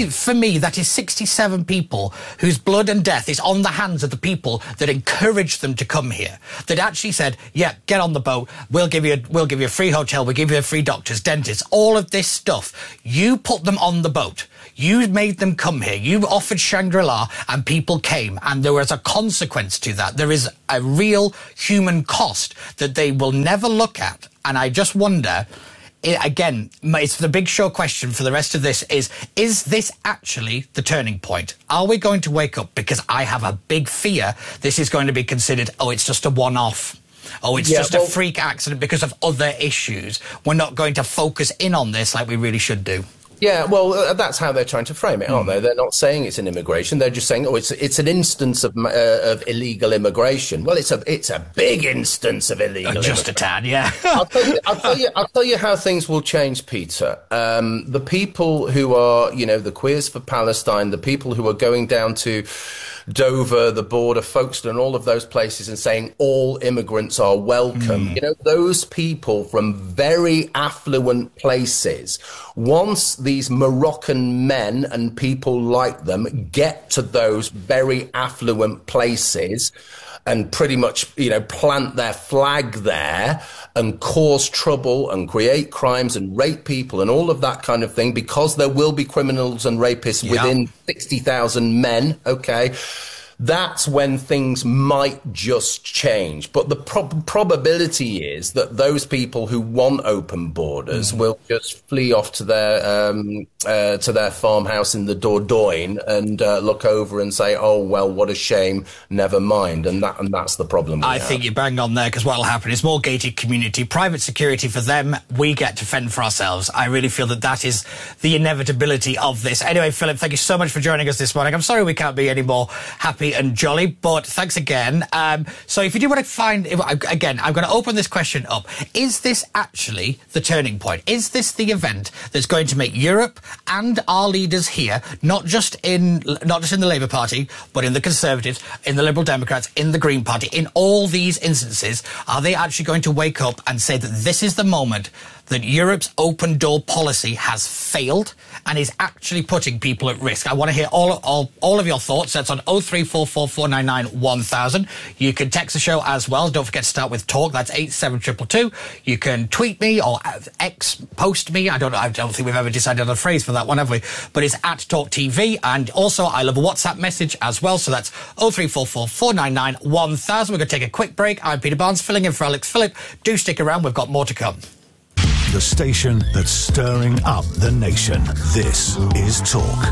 [SPEAKER 23] me, for me, that is sixty-seven people whose blood and death is on the hands of the people that encouraged them to come here. That actually said, yeah, get on the boat. We'll give you, a, we'll give you a free hotel. We'll give you a free doctors, dentists, all of this stuff. You put them on the boat. You made them come here. You offered Shangri-La and people came, and there was a consequence to that. There is a real human cost that they will never look at. And I just wonder, again, it's the big show question for the rest of this is, is this actually the turning point? Are we going to wake up? Because I have a big fear this is going to be considered, oh, it's just a one-off. Oh, it's
[SPEAKER 25] Yeah,
[SPEAKER 23] just
[SPEAKER 25] well-
[SPEAKER 23] a freak accident because of other issues. We're not going to focus in on this like we really should do.
[SPEAKER 25] Yeah, well, uh, that's how they're trying to frame it, aren't they? They're not saying it's an immigration. They're just saying, oh, it's it's an instance of uh, of illegal immigration. Well, it's a it's a big instance of illegal.
[SPEAKER 23] Uh, just a tad, yeah.
[SPEAKER 25] I'll tell you, I'll tell you, I'll tell you how things will change, Peter. Um, the people who are, you know, the Queers for Palestine, the people who are going down to Dover, the border, Folkestone, all of those places, and saying all immigrants are welcome.
[SPEAKER 23] Mm.
[SPEAKER 25] You know, those people from very affluent places, once these Moroccan men and people like them get to those very affluent places and pretty much, you know, plant their flag there and cause trouble and create crimes and rape people and all of that kind of thing, because there will be criminals and rapists
[SPEAKER 23] Yeah.
[SPEAKER 25] within sixty thousand men, okay? That's when things might just change. But the prob- probability is that those people who want open borders
[SPEAKER 23] Mm.
[SPEAKER 25] will just flee off to their um, uh, to their farmhouse in the Dordogne and uh, look over and say, "Oh well, what a shame. Never mind." And that and that's the problem. we
[SPEAKER 23] I
[SPEAKER 25] have.
[SPEAKER 23] think you're bang on there, because what will happen is more gated community, private security for them. We get to fend for ourselves. I really feel that that is the inevitability of this. Anyway, Philip, thank you so much for joining us this morning. I'm sorry we can't be any more happy and jolly, but thanks again. Um, so if you do want to find, if, again, I'm going to open this question up. Is this actually the turning point? Is this the event that's going to make Europe and our leaders here, not just in not just in the Labour Party, but in the Conservatives, in the Liberal Democrats, in the Green Party, in all these instances, are they actually going to wake up and say that this is the moment that Europe's open door policy has failed and is actually putting people at risk? I want to hear all all, all of your thoughts. That's on oh three four four, four nine nine, one thousand. You can text the show as well. Don't forget to start with talk. That's eight seven two two two. You can tweet me or X post me. I don't know. I don't think we've ever decided on a phrase for that one, have we? But it's at Talk T V. And also, I love a WhatsApp message as well. So that's oh three four four, four nine nine, one thousand. We're going to take a quick break. I'm Peter Barnes, filling in for Alex Phillip. Do stick around. We've got more to come.
[SPEAKER 3] The station that's stirring up the nation. This is Talk.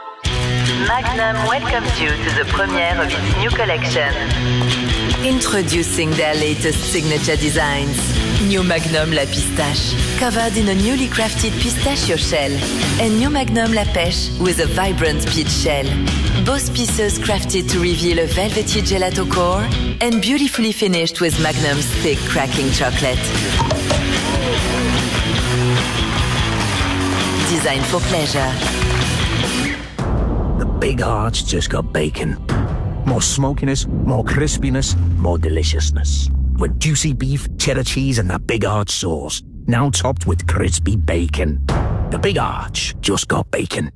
[SPEAKER 1] Magnum welcomes you to the premiere of its new collection. Introducing their latest signature designs. New Magnum La Pistache, covered in a newly crafted pistachio shell. And New Magnum La Pêche with a vibrant peach shell. Both pieces crafted to reveal a velvety gelato core and beautifully finished with Magnum's thick cracking chocolate. Designed for pleasure.
[SPEAKER 20] The Big Arch just got bacon. More smokiness, more crispiness, more deliciousness. With juicy beef, cheddar cheese, and that Big Arch sauce. Now topped with crispy bacon. The Big Arch just got bacon.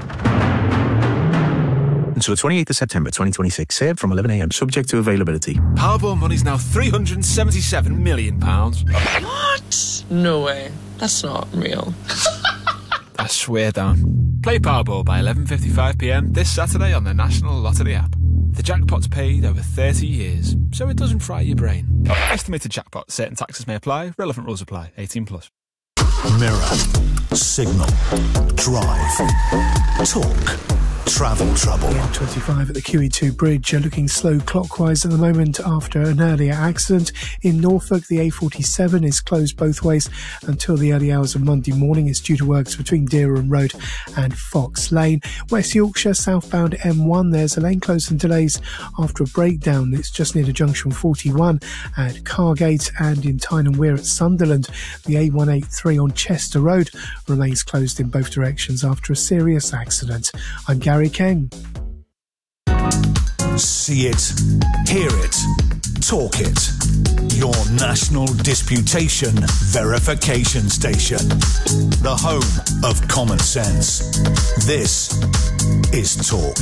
[SPEAKER 4] Until the twenty-eighth of September twenty twenty-six, served from eleven a m, subject to availability.
[SPEAKER 5] Powerball money's now three hundred seventy-seven million pounds.
[SPEAKER 6] What? No way. That's not real.
[SPEAKER 5] I swear down. Play Powerball by eleven fifty-five p m this Saturday on the National Lottery app. The jackpot's paid over thirty years, so it doesn't fry your brain. Estimated jackpot. Certain taxes may apply. Relevant rules apply. eighteen plus.
[SPEAKER 3] Mirror, Signal, Drive, Talk, Travel Trouble.
[SPEAKER 9] The M twenty-five at the Q E two bridge are looking slow clockwise at the moment after an earlier accident. In Norfolk, the A forty-seven is closed both ways until the early hours of Monday morning. It's due to works between Dereham Road and Fox Lane. West Yorkshire, southbound M one, there's a lane closed and delays after a breakdown. It's just near to junction forty-one at Cargate, and in Tyne and Wear at Sunderland. The A one eighty-three on Chester Road remains closed in both directions after a serious accident. I'm Gary King.
[SPEAKER 3] See it, hear it, talk it. your national disputation verification station. The home of common sense. This is Talk.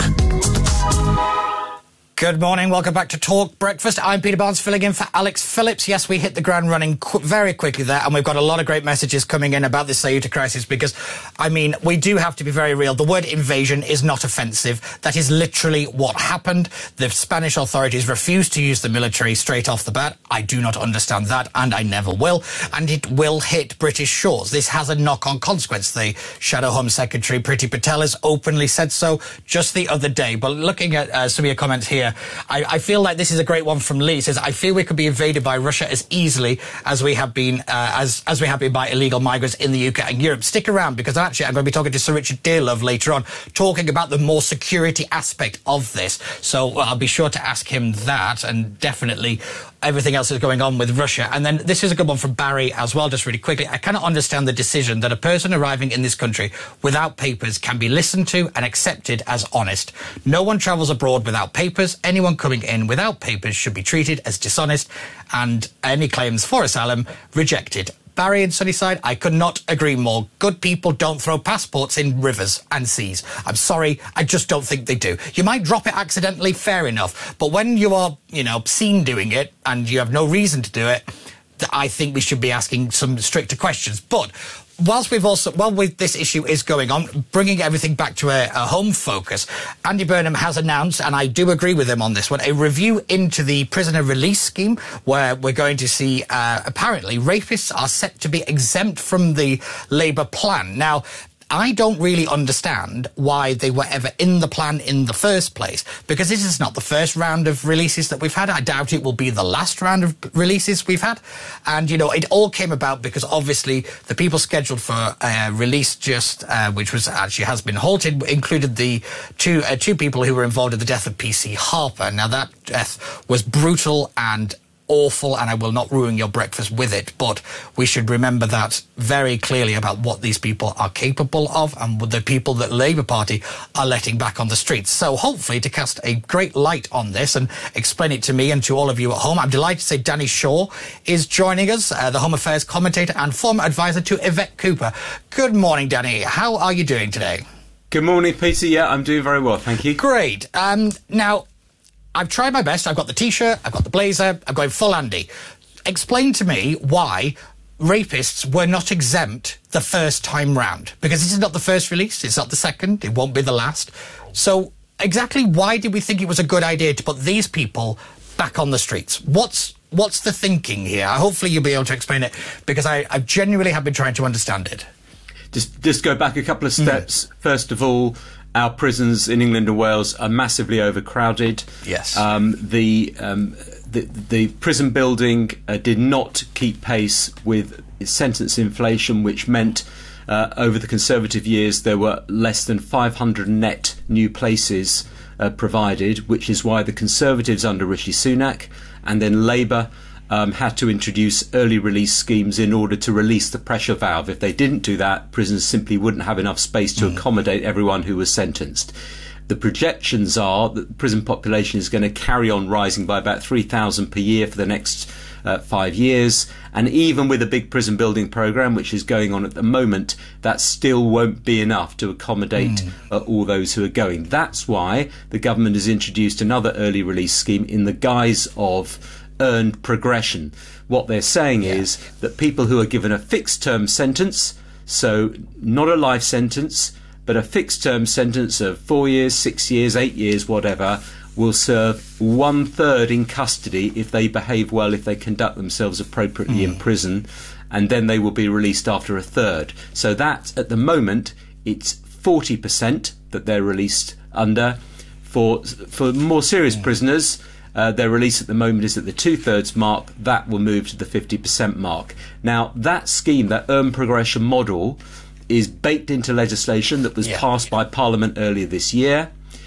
[SPEAKER 23] Good morning, welcome back to Talk Breakfast. I'm Peter Barnes, filling in for Alex Phillips. Yes, we hit the ground running qu- very quickly there, and we've got a lot of great messages coming in about the Ceuta crisis because, I mean, we do have to be very real. The word invasion is not offensive. That is literally what happened. The Spanish authorities refused to use the military straight off the bat. I do not understand that, and I never will. And it will hit British shores. This has a knock-on consequence. The Shadow Home Secretary, Priti Patel, has openly said so just the other day. But looking at uh, some of your comments here, I, I feel like this is a great one from Lee. He says, I feel we could be invaded by Russia as easily as we have been uh, as as we have been by illegal migrants in the U K and Europe. Stick around, because actually I'm going to be talking to Sir Richard Dearlove later on, talking about the more security aspect of this. So well, I'll be sure to ask him that, and definitely everything else that's going on with Russia. And then this is a good one from Barry as well, just really quickly. I cannot understand the decision that a person arriving in this country without papers can be listened to and accepted as honest. No one travels abroad without papers. Anyone coming in without papers should be treated as dishonest, and any claims for asylum rejected. Barry in Sunnyside, I could not agree more. Good people don't throw passports in rivers and seas. I'm sorry, I just don't think they do. You might drop it accidentally, fair enough, but when you are, you know, seen doing it and you have no reason to do it, I think we should be asking some stricter questions. But whilst we've also, while with this issue is going on, bringing everything back to a, a home focus, Andy Burnham has announced, and I do agree with him on this one, a review into the prisoner release scheme, where we're going to see, uh, apparently, rapists are set to be exempt from the Labour plan. Now, I don't really understand why they were ever in the plan in the first place, because this is not the first round of releases that we've had. I doubt it will be the last round of releases we've had. And, you know, it all came about because obviously the people scheduled for uh, release just, uh, which was actually has been halted, included the two, uh, two people who were involved in the death of P C Harper. Now, that death was brutal and awful, and I will not ruin your breakfast with it, but we should remember that very clearly about what these people are capable of and the people that Labour Party are letting back on the streets. So hopefully to cast a great light on this and explain it to me and to all of you at home, I'm delighted to say Danny Shaw is joining us, uh, the Home Affairs commentator and former advisor to Yvette Cooper. Good morning, Danny. How are you doing today?
[SPEAKER 7] Good morning, Peter. Yeah, I'm doing very well, thank you.
[SPEAKER 23] Great. Um, now, I've tried my best. I've got the T-shirt, I've got the blazer, I'm going full Andy. Explain to me why rapists were not exempt the first time round. Because this is not the first release, it's not the second, it won't be the last. So exactly why did we think it was a good idea to put these people back on the streets? What's what's the thinking here? Hopefully you'll be able to explain it, because I, I genuinely have been trying to understand it.
[SPEAKER 7] Just, just go back a couple of steps. Mm. First of all, our prisons in England and Wales are massively overcrowded.
[SPEAKER 23] Yes.
[SPEAKER 7] Um, the, um, the the prison building uh, did not keep pace with sentence inflation, which meant uh, over the Conservative years there were less than five hundred net new places uh, provided, which is why the Conservatives under Rishi Sunak and then Labour Um, had to introduce early release schemes in order to release the pressure valve. If they didn't do that, prisons simply wouldn't have enough space to mm. accommodate everyone who was sentenced. The projections are that the prison population is going to carry on rising by about three thousand per year for the next uh, five years. And even with a big prison building programme, which is going on at the moment, that still won't be enough to accommodate mm. uh, all those who are going. That's why the government has introduced another early release scheme in the guise of earned progression. What they're saying yeah. is that people who are given a fixed term sentence, so not a life sentence, but a fixed term sentence of four years, six years, eight years, whatever, will serve one third in custody if they behave well, if they conduct themselves appropriately mm. in prison, and then they will be released after a third. So that, at the moment, it's forty percent that they're released under. For, for more serious mm. prisoners, Uh, their release at the moment is at the two-thirds mark. That will move to the fifty percent mark. Now, that scheme, that earned progression model, is baked into legislation that was yeah. passed by Parliament earlier this year,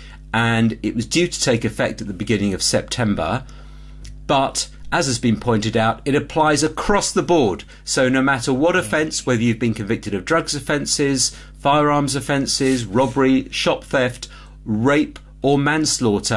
[SPEAKER 7] and it was due to take effect at the beginning of September. But, as has been pointed out, it applies across the board. So no matter what offence, whether you've been convicted of drugs offences, firearms offences, robbery, shop theft, rape or manslaughter,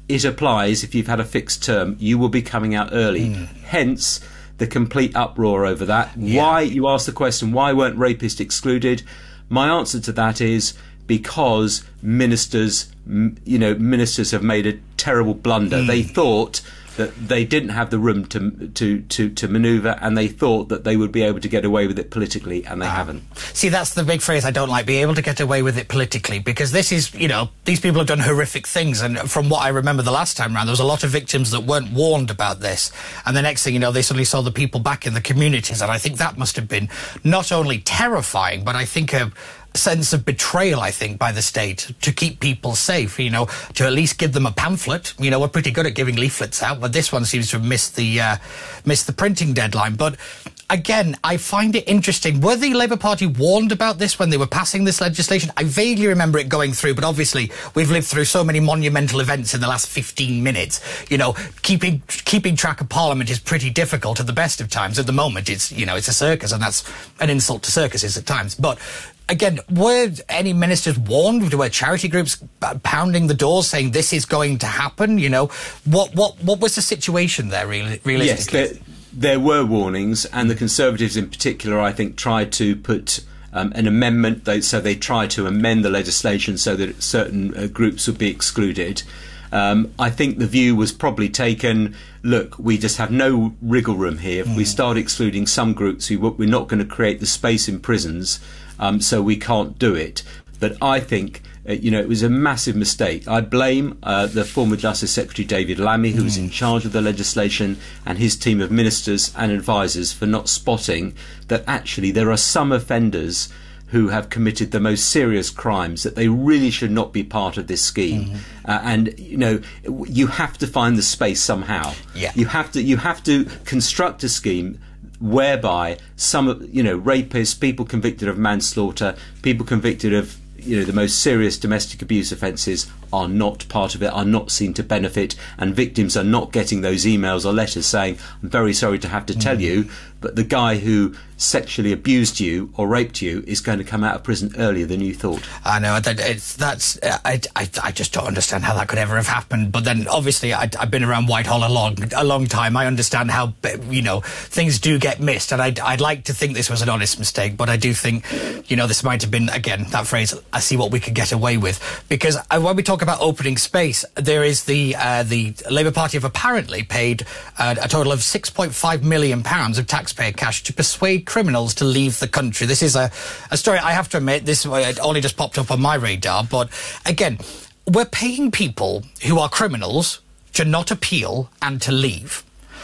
[SPEAKER 7] it applies if you've had a fixed term. You will be coming out early. Mm. Hence the complete uproar over that. Yeah. Why, you asked the question, why weren't rapists excluded? My answer to that is because ministers, you know, ministers have made a terrible blunder. Mm. They thought that they didn't have the room to to to to manoeuvre, and they thought that they would be able to get away with it politically, and they ah. haven't.
[SPEAKER 23] See, that's the big phrase I don't like, be able to get away with it politically, because this is, you know, these people have done horrific things, and from what I remember the last time round, there was a lot of victims that weren't warned about this, and the next thing you know, they suddenly saw the people back in the communities, and I think that must have been not only terrifying, but I think a sense of betrayal, I think, by the state to keep people safe, you know, to at least give them a pamphlet. You know, we're pretty good at giving leaflets out, but this one seems to have missed the, uh, missed the printing deadline. But again, I find it interesting. Were the Labour Party warned about this when they were passing this legislation? I vaguely remember it going through, but obviously we've lived through so many monumental events in the last fifteen minutes. You know, keeping keeping track of Parliament is pretty difficult at the best of times. At the moment, it's, you know, it's a circus, and that's an insult to circuses at times. But again, were any ministers warned? Were charity groups pounding the doors saying this is going to happen? You know, what what what was the situation there, really, realistically?
[SPEAKER 7] Yes, there, there were warnings, and the Conservatives in particular, I think, tried to put um, an amendment. They, so they tried to amend the legislation so that certain uh, groups would be excluded. Um, I think the view was probably taken, look, we just have no wriggle room here. If mm. we start excluding some groups, we, we're not going to create the space in prisons, um, so we can't do it. But I think, uh, you know, it was a massive mistake. I blame uh, the former Justice Secretary David Lammy, who mm. was in charge of the legislation, and his team of ministers and advisers for not spotting that actually there are some offenders who have committed the most serious crimes, that they really should not be part of this scheme. Mm-hmm. Uh, and, you know, you have to find the space somehow.
[SPEAKER 23] Yeah.
[SPEAKER 7] You have to, you have to construct a scheme whereby some, you know, rapists, people convicted of manslaughter, people convicted of, you know, the most serious domestic abuse offences are not part of it, are not seen to benefit, and victims are not getting those emails or letters saying, I'm very sorry to have to tell mm. you, but the guy who sexually abused you or raped you is going to come out of prison earlier than you thought.
[SPEAKER 23] I know, that it's, that's, uh, I, I, I just don't understand how that could ever have happened. But then, obviously, I, I've been around Whitehall a long, a long time. I understand how, you know, things do get missed, and I'd, I'd like to think this was an honest mistake, but I do think, you know, this might have been, again, that phrase, I see what we could get away with. Because uh, when we talk about opening space, there is the uh, the Labour Party have apparently paid uh, a total of six point five million pounds of taxpayer cash to persuade criminals to leave the country. This is a, a story, I have to admit, this it only just popped up on my radar, but again, we're paying people who are criminals to not appeal and to leave.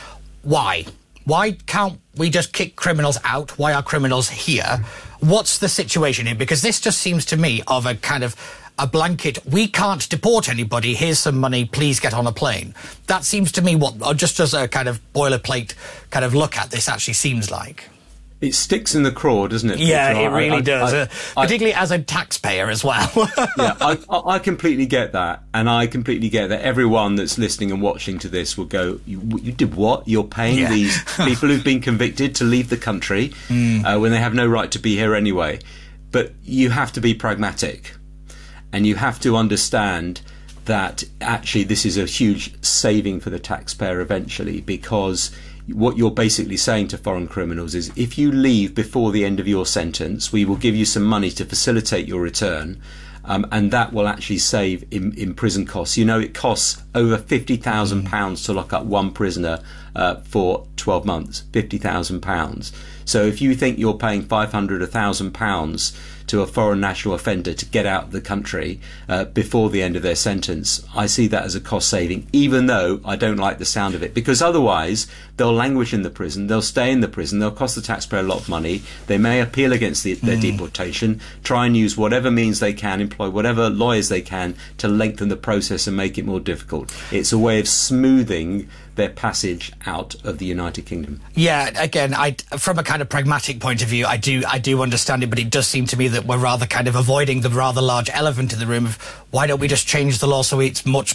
[SPEAKER 23] Why? Why can't we just kick criminals out? Why are criminals here? What's the situation here? Because this just seems to me of a kind of a blanket, we can't deport anybody, here's some money, please get on a plane. That seems to me what, just as a kind of boilerplate kind of look at this actually seems like.
[SPEAKER 7] It sticks in the craw, doesn't it?
[SPEAKER 23] Yeah,
[SPEAKER 7] Peter?
[SPEAKER 23] it really
[SPEAKER 7] I,
[SPEAKER 23] does,
[SPEAKER 7] I,
[SPEAKER 23] uh,
[SPEAKER 7] I,
[SPEAKER 23] particularly as a taxpayer as well.
[SPEAKER 7] yeah, I, I completely get that, and I completely get that everyone that's listening and watching to this will go, you, you did what? You're paying yeah. these people who've been convicted to leave the country mm. uh, when they have no right to be here anyway. But you have to be pragmatic, and you have to understand that actually this is a huge saving for the taxpayer eventually, because what you're basically saying to foreign criminals is, if you leave before the end of your sentence, we will give you some money to facilitate your return, um, and that will actually save in, in prison costs. You know, it costs over fifty thousand pounds to lock up one prisoner uh, for twelve months, fifty thousand pounds. So if you think you're paying five hundred, one thousand pounds to a foreign national offender to get out of the country uh, before the end of their sentence, I see that as a cost saving, even though I don't like the sound of it, because otherwise they'll languish in the prison, they'll stay in the prison, they'll cost the taxpayer a lot of money, they may appeal against the, their mm. deportation, try and use whatever means they can, employ whatever lawyers they can to lengthen the process and make it more difficult. It's a way of smoothing their passage out of the United Kingdom.
[SPEAKER 23] Yeah, again, I, from a kind of pragmatic point of view, I do I do understand it, but it does seem to me that we're rather kind of avoiding the rather large elephant in the room of why don't we just change the law so it's much more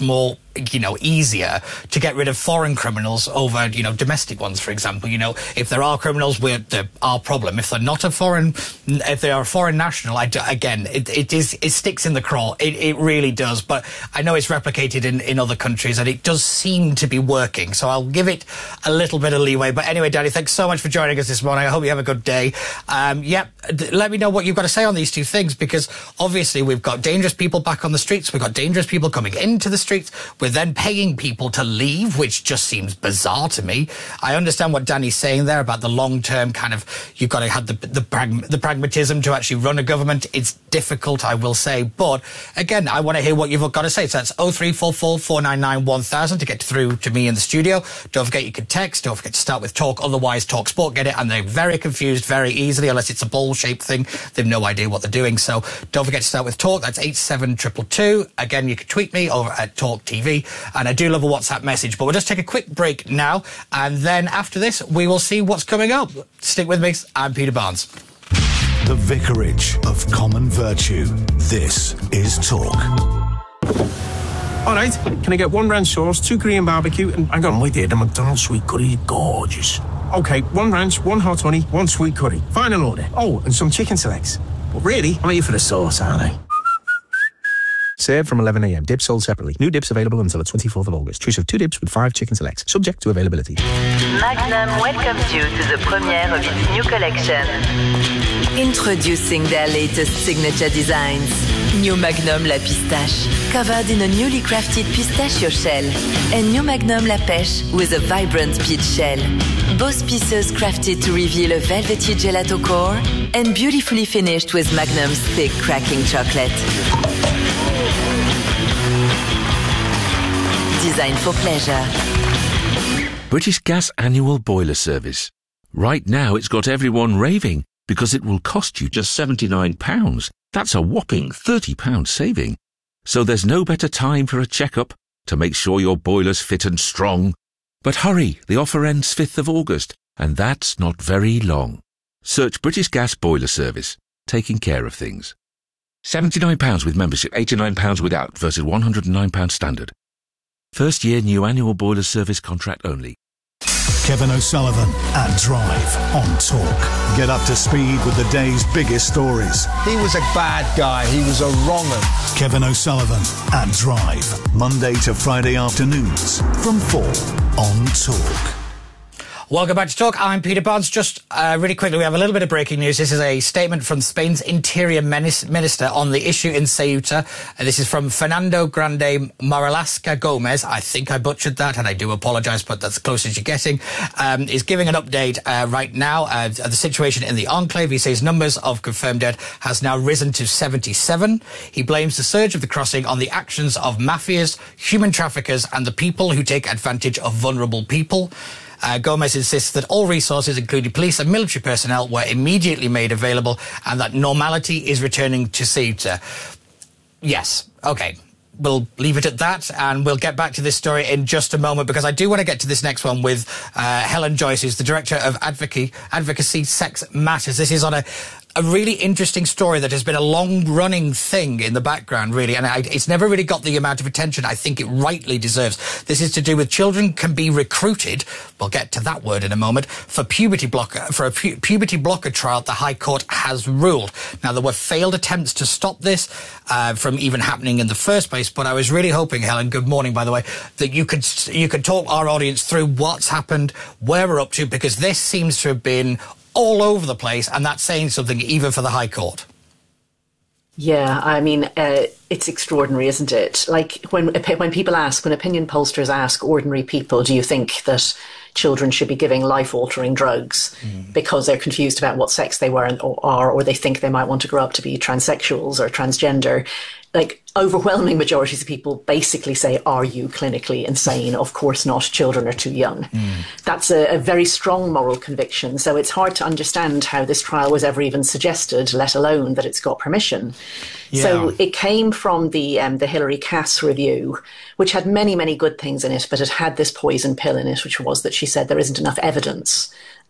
[SPEAKER 23] you know, easier to get rid of foreign criminals over, you know, domestic ones, for example. You know, if there are criminals, we're the, our problem. If they're not a foreign, if they are a foreign national, I do, again, it, it is, it sticks in the craw. It, it really does. But I know it's replicated in, in other countries, and it does seem to be working. So I'll give it a little bit of leeway. But anyway, Danny, thanks so much for joining us this morning. I hope you have a good day. Um, yep, let me know what you've got to say on these two things, because obviously we've got dangerous people back on the streets. We've got dangerous people coming into the streets. We're then paying people to leave, which just seems bizarre to me. I understand what Danny's saying there about the long-term kind of, you've got to have the, the, prag- the pragmatism to actually run a government. It's difficult, I will say. But again, I want to hear what you've got to say. So that's oh three four four, four nine nine, one thousand to get through to me in the studio. Don't forget you can text. Don't forget to start with Talk. Otherwise, Talk Sport get it, and they're very confused very easily, unless it's a ball-shaped thing. They've no idea what they're doing. So don't forget to start with Talk. That's eight seven two two two. Again, you can tweet me over at Talk T V. And I do love a WhatsApp message. But we'll just take a quick break now. And then after this, we will see what's coming up. Stick with me. I'm Peter Barnes.
[SPEAKER 3] The Vicarage of Common Virtue. This is Talk.
[SPEAKER 20] All right, can I get one ranch sauce, two Korean barbecue, and hang on, wait there, the McDonald's sweet curry, gorgeous. Okay, one ranch, one hot honey, one sweet curry. Final order. Oh, and some chicken selects. But really, I'm here for the sauce, aren't I?
[SPEAKER 4] Served from eleven a m. Dips sold separately. New dips available until the twenty-fourth of August. Choose of two dips with five chicken selects. Subject to availability.
[SPEAKER 1] Magnum welcomes you to the premiere of its new collection. Introducing their latest signature designs. New Magnum La Pistache, covered in a newly crafted pistachio shell. And New Magnum La Pêche with a vibrant peach shell. Both pieces crafted to reveal a velvety gelato core and beautifully finished with Magnum's thick cracking chocolate. Designed for pleasure.
[SPEAKER 8] British Gas Annual Boiler Service. Right now it's got everyone raving because it will cost you just seventy-nine pounds. That's a whopping thirty pounds saving. So there's no better time for a checkup to make sure your boiler's fit and strong. But hurry, the offer ends fifth of August, and that's not very long. Search British Gas Boiler Service, taking care of things. seventy-nine pounds with membership, eighty-nine pounds without versus one hundred and nine pounds standard. First year new annual boiler service contract only.
[SPEAKER 3] Kevin O'Sullivan at Drive on Talk. Get up to speed with the day's biggest stories.
[SPEAKER 11] He was a bad guy. He was a wronger.
[SPEAKER 3] Kevin O'Sullivan at Drive. Monday to Friday afternoons from four on Talk.
[SPEAKER 23] Welcome back to Talk. I'm Peter Barnes. Just uh, really quickly, we have a little bit of breaking news. This is a statement from Spain's Interior Minister on the issue in Ceuta. Uh, this is from Fernando Grande Marlaska Gomez. I think I butchered that, and I do apologise, but that's as close as you're getting. Um, is giving an update uh, right now uh, of the situation in the enclave. He says numbers of confirmed dead has now risen to seventy-seven. He blames the surge of the crossing on the actions of mafias, human traffickers, and the people who take advantage of vulnerable people. Uh, Gomez insists that all resources, including police and military personnel, were immediately made available and that normality is returning to Ceuta. Yes, OK. We'll leave it at that, and we'll get back to this story in just a moment, because I do want to get to this next one with uh, Helen Joyce, who's the Director of Advocacy, Advocacy Sex Matters. This is on a a really interesting story that has been a long-running thing in the background, really, and I, it's never really got the amount of attention I think it rightly deserves. This is to do with children can be recruited, we'll get to that word in a moment, for puberty blocker, for a pu- puberty blocker trial the High Court has ruled. Now, there were failed attempts to stop this uh, from even happening in the first place, but I was really hoping, Helen, good morning, by the way, that you could you could talk our audience through what's happened, where we're up to, because this seems to have been all over the place, and that's saying something even for the High Court.
[SPEAKER 12] Yeah, I mean, uh, it's extraordinary, isn't it? Like, when when people ask, when opinion pollsters ask ordinary people, do you think that children should be giving life-altering drugs mm. because they're confused about what sex they were or are, or they think they might want to grow up to be transsexuals or transgender? Like, overwhelming majorities of people basically say, are you clinically insane? Of course not. Children are too young. Mm. That's a, a very strong moral conviction. So it's hard to understand how this trial was ever even suggested, let alone that it's got permission. Yeah. So it came from the um, the Hilary Cass review, which had many, many good things in it, but it had this poison pill in it, which was that she said there isn't enough evidence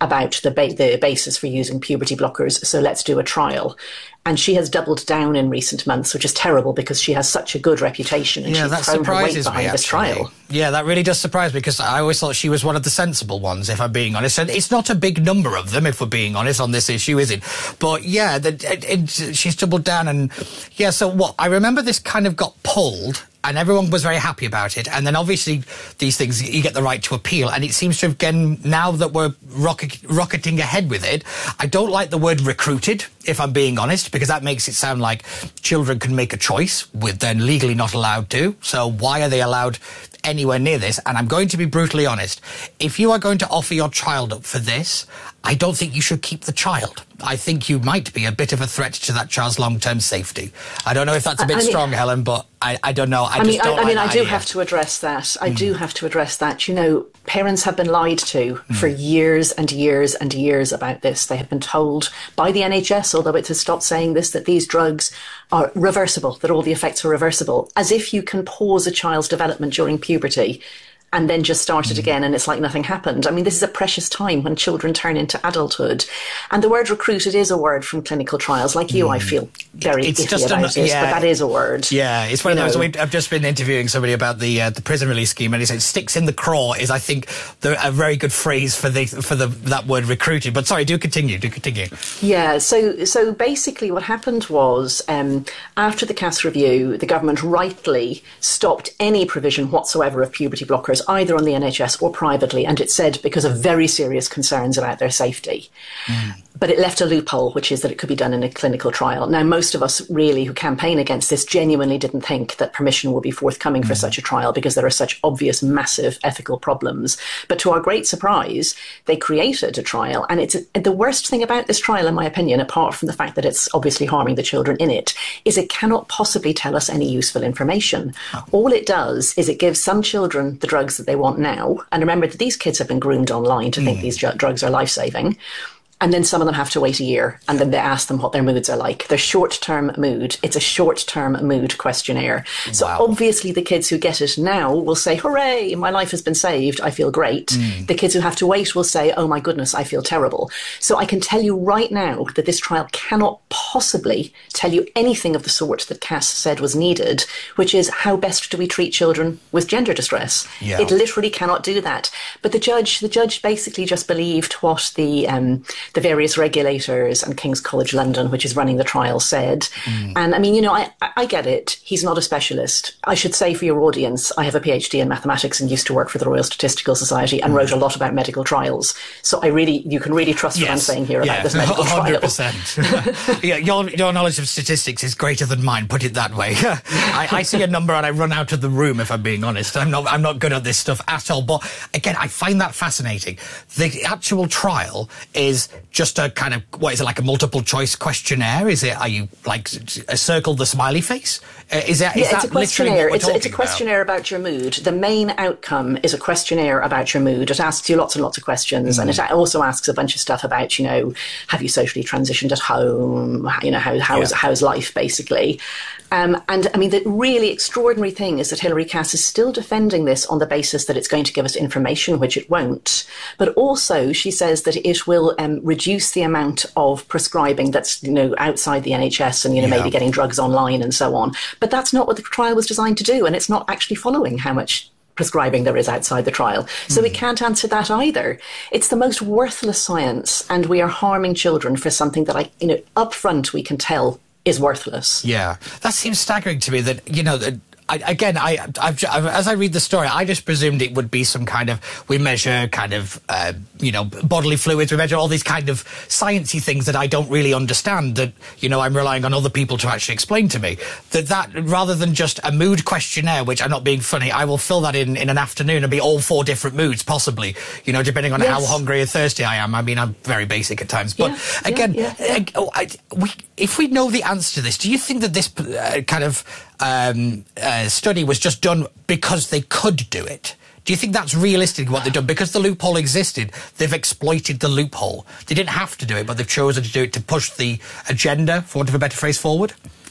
[SPEAKER 12] about the, ba- the basis for using puberty blockers, so let's do a trial. And she has doubled down in recent months, which is terrible because she has such a good reputation and
[SPEAKER 23] yeah,
[SPEAKER 12] she's
[SPEAKER 23] that
[SPEAKER 12] thrown her weight
[SPEAKER 23] surprises
[SPEAKER 12] behind
[SPEAKER 23] me,
[SPEAKER 12] this
[SPEAKER 23] actually.
[SPEAKER 12] trial.
[SPEAKER 23] Yeah, that really does surprise me because I always thought she was one of the sensible ones, if I'm being honest. And it's not a big number of them, if we're being honest, on this issue, is it? But yeah, the, it, it, she's doubled down and yeah, so what? I remember this kind of got pulled and everyone was very happy about it. And then obviously these things, you get the right to appeal. And it seems to have, again, now that we're rocket, rocketing ahead with it, I don't like the word recruited, if I'm being honest, because that makes it sound like children can make a choice with then legally not allowed to. So why are they allowed anywhere near this? And I'm going to be brutally honest. If you are going to offer your child up for this, I don't think you should keep the child. I think you might be a bit of a threat to that child's long-term safety. I don't know if that's a bit
[SPEAKER 12] I mean,
[SPEAKER 23] strong, Helen, but I, I don't know. I,
[SPEAKER 12] I
[SPEAKER 23] just
[SPEAKER 12] mean,
[SPEAKER 23] don't
[SPEAKER 12] I, I mean,
[SPEAKER 23] like
[SPEAKER 12] I do
[SPEAKER 23] idea.
[SPEAKER 12] have to address that. I
[SPEAKER 23] Mm.
[SPEAKER 12] do have to address that. You know, parents have been lied to mm. for years and years and years about this. They have been told by the N H S, although it has stopped saying this, that these drugs are reversible, that all the effects are reversible, as if you can pause a child's development during puberty and then just start it again and it's like nothing happened. I mean, this is a precious time when children turn into adulthood. And the word recruited is a word from clinical trials. Like you, mm. I feel very
[SPEAKER 23] it's
[SPEAKER 12] iffy
[SPEAKER 23] just
[SPEAKER 12] about
[SPEAKER 23] an,
[SPEAKER 12] it,
[SPEAKER 23] yeah,
[SPEAKER 12] but that is a word.
[SPEAKER 23] Yeah, it's one of those.
[SPEAKER 12] know.
[SPEAKER 23] We've, I've just been interviewing somebody about the uh, the prison release scheme, and he said "sticks in the craw" is, I think, the, a very good phrase for the for the that word recruited. But sorry, do continue. Do continue.
[SPEAKER 12] Yeah. So so basically, what happened was um, after the Cass review, the government rightly stopped any provision whatsoever of puberty blockers, either on the N H S or privately, and it said because of very serious concerns about their safety. Mm. But it left a loophole, which is that it could be done in a clinical trial. Now, most of us really who campaign against this genuinely didn't think that permission would be forthcoming mm. for such a trial because there are such obvious, massive ethical problems. But to our great surprise, they created a trial. And it's a, the worst thing about this trial, in my opinion, apart from the fact that it's obviously harming the children in it, is it cannot possibly tell us any useful information. Oh. All it does is it gives some children the drugs that they want now. And remember that these kids have been groomed online to mm. think these ju- drugs are life-saving. And then some of them have to wait a year, and then they ask them what their moods are like. Their short-term mood. It's a short-term mood questionnaire. Wow. So obviously the kids who get it now will say, hooray, my life has been saved, I feel great. Mm. The kids who have to wait will say, oh my goodness, I feel terrible. So I can tell you right now that this trial cannot possibly tell you anything of the sort that Cass said was needed, which is how best do we treat children with gender distress. Yeah. It literally cannot do that. But the judge, the judge basically just believed what the... Um, the various regulators and King's College London, which is running the trial, said. Mm. And I mean, you know, I, I get it. He's not a specialist. I should say for your audience, I have a PhD in mathematics and used to work for the Royal Statistical Society and mm. wrote a lot about medical trials. So I really, you can really trust yes. what I'm saying here yeah. about this medical
[SPEAKER 23] one hundred percent. Trial. yeah, your, your knowledge of statistics is greater than mine, put it that way. I, I see a number and I run out of the room, if I'm being honest. I'm not, I'm not good at this stuff at all. But again, I find that fascinating. The actual trial is just a kind of, what is it, like a multiple choice questionnaire? Is it, are you like a circle the smiley face? Uh, is that,
[SPEAKER 12] yeah,
[SPEAKER 23] is
[SPEAKER 12] it's
[SPEAKER 23] that
[SPEAKER 12] a questionnaire.
[SPEAKER 23] It's,
[SPEAKER 12] it's a questionnaire about? about your mood. The main outcome is a questionnaire about your mood. It asks you lots and lots of questions, mm. and it also asks a bunch of stuff about, you know, have you socially transitioned at home? You know, how, how's, yeah. how's life, basically. Um, and I mean, the really extraordinary thing is that Hilary Cass is still defending this on the basis that it's going to give us information, which it won't. But also, she says that it will um, reduce the amount of prescribing that's, you know, outside the N H S and, you know, yeah. maybe getting drugs online and so on. But that's not what the trial was designed to do, and it's not actually following how much prescribing there is outside the trial. So mm. we can't answer that either. It's the most worthless science, and we are harming children for something that, I, you know, up front we can tell is worthless.
[SPEAKER 23] Yeah, that seems staggering to me that, you know, that I, again, I, I've, I've, as I read the story, I just presumed it would be some kind of, we measure kind of, uh, you know, bodily fluids, we measure all these kind of sciencey things that I don't really understand, that, you know, I'm relying on other people to actually explain to me. That that, rather than just a mood questionnaire, which I'm not being funny, I will fill that in in an afternoon and be all four different moods, possibly, you know, depending on yes. how hungry or thirsty I am. I mean, I'm very basic at times. But yeah, again, yeah, yeah, yeah. I, I, we, if we know the answer to this, do you think that this uh, kind of um, uh, study was just done because they could do it? Do you think that's realistic, what they've done? Because the loophole existed, they've exploited the loophole. They didn't have to do it, but they've chosen to do it to push the agenda, for want of a better phrase, forward?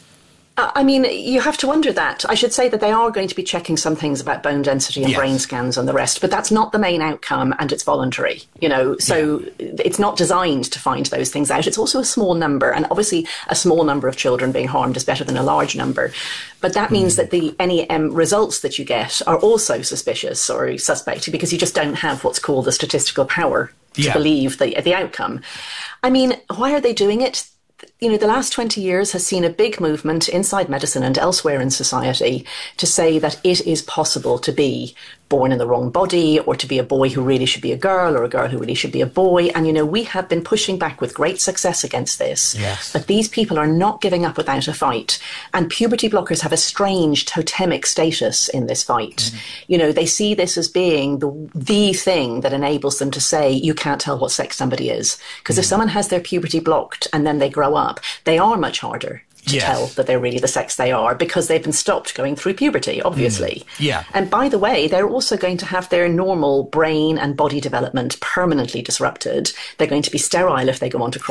[SPEAKER 12] I mean, you have to wonder that. I should say that they are going to be checking some things about bone density and
[SPEAKER 23] Yes.
[SPEAKER 12] brain scans and the rest, but that's not the main outcome, and it's voluntary, you know, so yeah. It's not designed to find those things out. It's also a small number, and obviously a small number of children being harmed is better than a large number. But that means mm. that the any um, results that you get are also suspicious or suspect, because you just don't have what's called the statistical power to
[SPEAKER 23] Yeah.
[SPEAKER 12] believe the, the outcome. I mean, why are they doing it? You know, the last twenty years has seen a big movement inside medicine and elsewhere in society to say that it is possible to be born in the wrong body, or to be a boy who really should be a girl, or a girl who really should be a boy. And, you know, we have been pushing back with great success against this.
[SPEAKER 23] Yes.
[SPEAKER 12] But these people are not giving up without a fight. And puberty blockers have a strange totemic status in this fight. Mm-hmm. You know, they see this as being the, the thing that enables them to say, you can't tell what sex somebody is. Because mm-hmm. if someone has their puberty blocked and then they grow up, they are much harder to
[SPEAKER 23] Yes.
[SPEAKER 12] tell that they're really the sex they are, because they've been stopped going through puberty, obviously.
[SPEAKER 23] Mm. Yeah.
[SPEAKER 12] And by the way, they're also going to have their normal brain and body development permanently disrupted. They're going to be sterile if they go on to